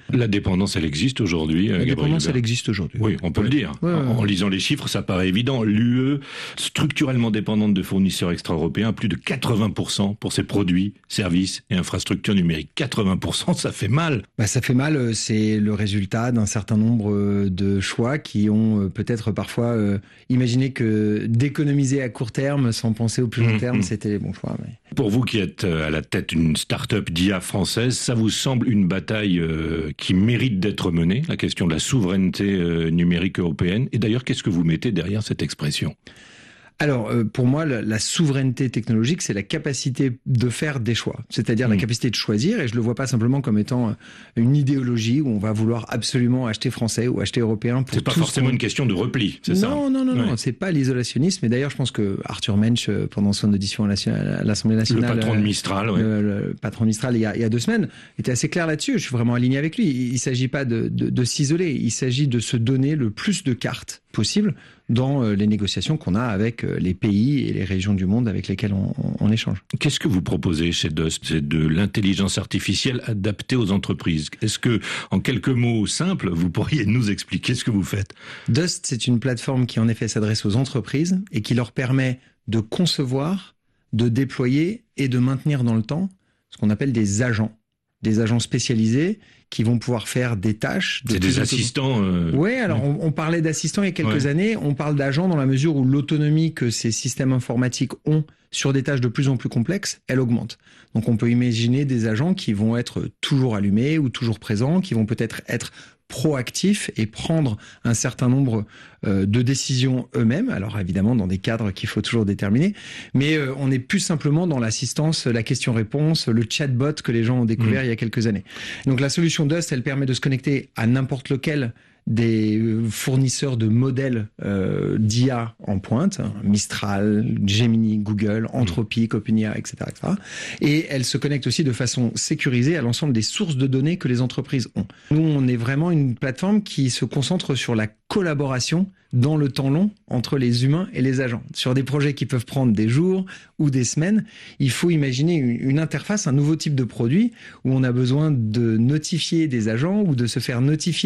Speaker 3: La dépendance, elle existe aujourd'hui.
Speaker 6: La dépendance, elle existe aujourd'hui.
Speaker 3: Oui, on peut
Speaker 6: oui.
Speaker 3: le dire.
Speaker 6: Ouais, ouais,
Speaker 3: en, en
Speaker 6: ouais.
Speaker 3: lisant les chiffres, ça paraît évident. L'U E, structurellement dépendante de fournisseurs extra-européens, plus de quatre-vingts pour cent pour ses produits, services et infrastructures numériques. quatre-vingts pour cent, ça fait mal.
Speaker 6: Bah, ça fait mal, c'est le résultat d'un certain nombre de choix qui ont peut-être parfois euh, imaginé que d'économiser à court terme sans penser au plus long terme, mmh. c'était les bons choix. Mais...
Speaker 3: Pour vous qui êtes à la tête d'une start-up d'I A française, ça vous semble une bataille euh, qui mérite d'être menée, la question de la souveraineté euh, numérique européenne? Et d'ailleurs, qu'est-ce que vous mettez derrière cette expression?
Speaker 6: Alors, euh, pour moi, la, la souveraineté technologique, c'est la capacité de faire des choix. C'est-à-dire mmh. la capacité de choisir, et je le vois pas simplement comme étant une idéologie où on va vouloir absolument acheter français ou acheter européen.
Speaker 3: C'est pas forcément une question de repli, c'est ça?
Speaker 6: Non, non, non,
Speaker 3: ouais.
Speaker 6: non, c'est pas l'isolationnisme. Et d'ailleurs, je pense que Arthur Mensch, pendant son audition à l'Assemblée nationale...
Speaker 3: Le patron de Mistral, oui.
Speaker 6: Le, le patron de Mistral, il y, a, il y a deux semaines, était assez clair là-dessus. Je suis vraiment aligné avec lui. Il ne s'agit pas de, de, de s'isoler, il s'agit de se donner le plus de cartes possible dans les négociations qu'on a avec les pays et les régions du monde avec lesquelles on, on échange.
Speaker 3: Qu'est-ce que vous proposez chez Dust? C'est de l'intelligence artificielle adaptée aux entreprises. Est-ce que, en quelques mots simples, vous pourriez nous expliquer ce que vous faites?
Speaker 6: Dust, c'est une plateforme qui en effet s'adresse aux entreprises et qui leur permet de concevoir, de déployer et de maintenir dans le temps ce qu'on appelle des agents. Des agents spécialisés qui vont pouvoir faire des tâches.
Speaker 3: De c'est des assistants. Euh...
Speaker 6: Oui, alors on, on parlait d'assistants il y a quelques ouais. années. On parle d'agents dans la mesure où l'autonomie que ces systèmes informatiques ont sur des tâches de plus en plus complexes, elle augmente. Donc on peut imaginer des agents qui vont être toujours allumés ou toujours présents, qui vont peut-être être proactifs et prendre un certain nombre euh, de décisions eux-mêmes. Alors évidemment dans des cadres qu'il faut toujours déterminer, mais euh, on est plus simplement dans l'assistance, la question-réponse, le chatbot que les gens ont découvert mmh. il y a quelques années. Donc la solution Dust, elle permet de se connecter à n'importe lequel des fournisseurs de modèles euh, d'I A en pointe, hein, Mistral, Gemini, Google, Anthropic, OpenAI, et cetera, et cetera. Et elle se connecte aussi de façon sécurisée à l'ensemble des sources de données que les entreprises ont. Nous, on est vraiment une plateforme qui se concentre sur la collaboration dans le temps long entre les humains et les agents. Sur des projets qui peuvent prendre des jours ou des semaines, il faut imaginer une, une interface, un nouveau type de produit où on a besoin de notifier des agents ou de se faire notifier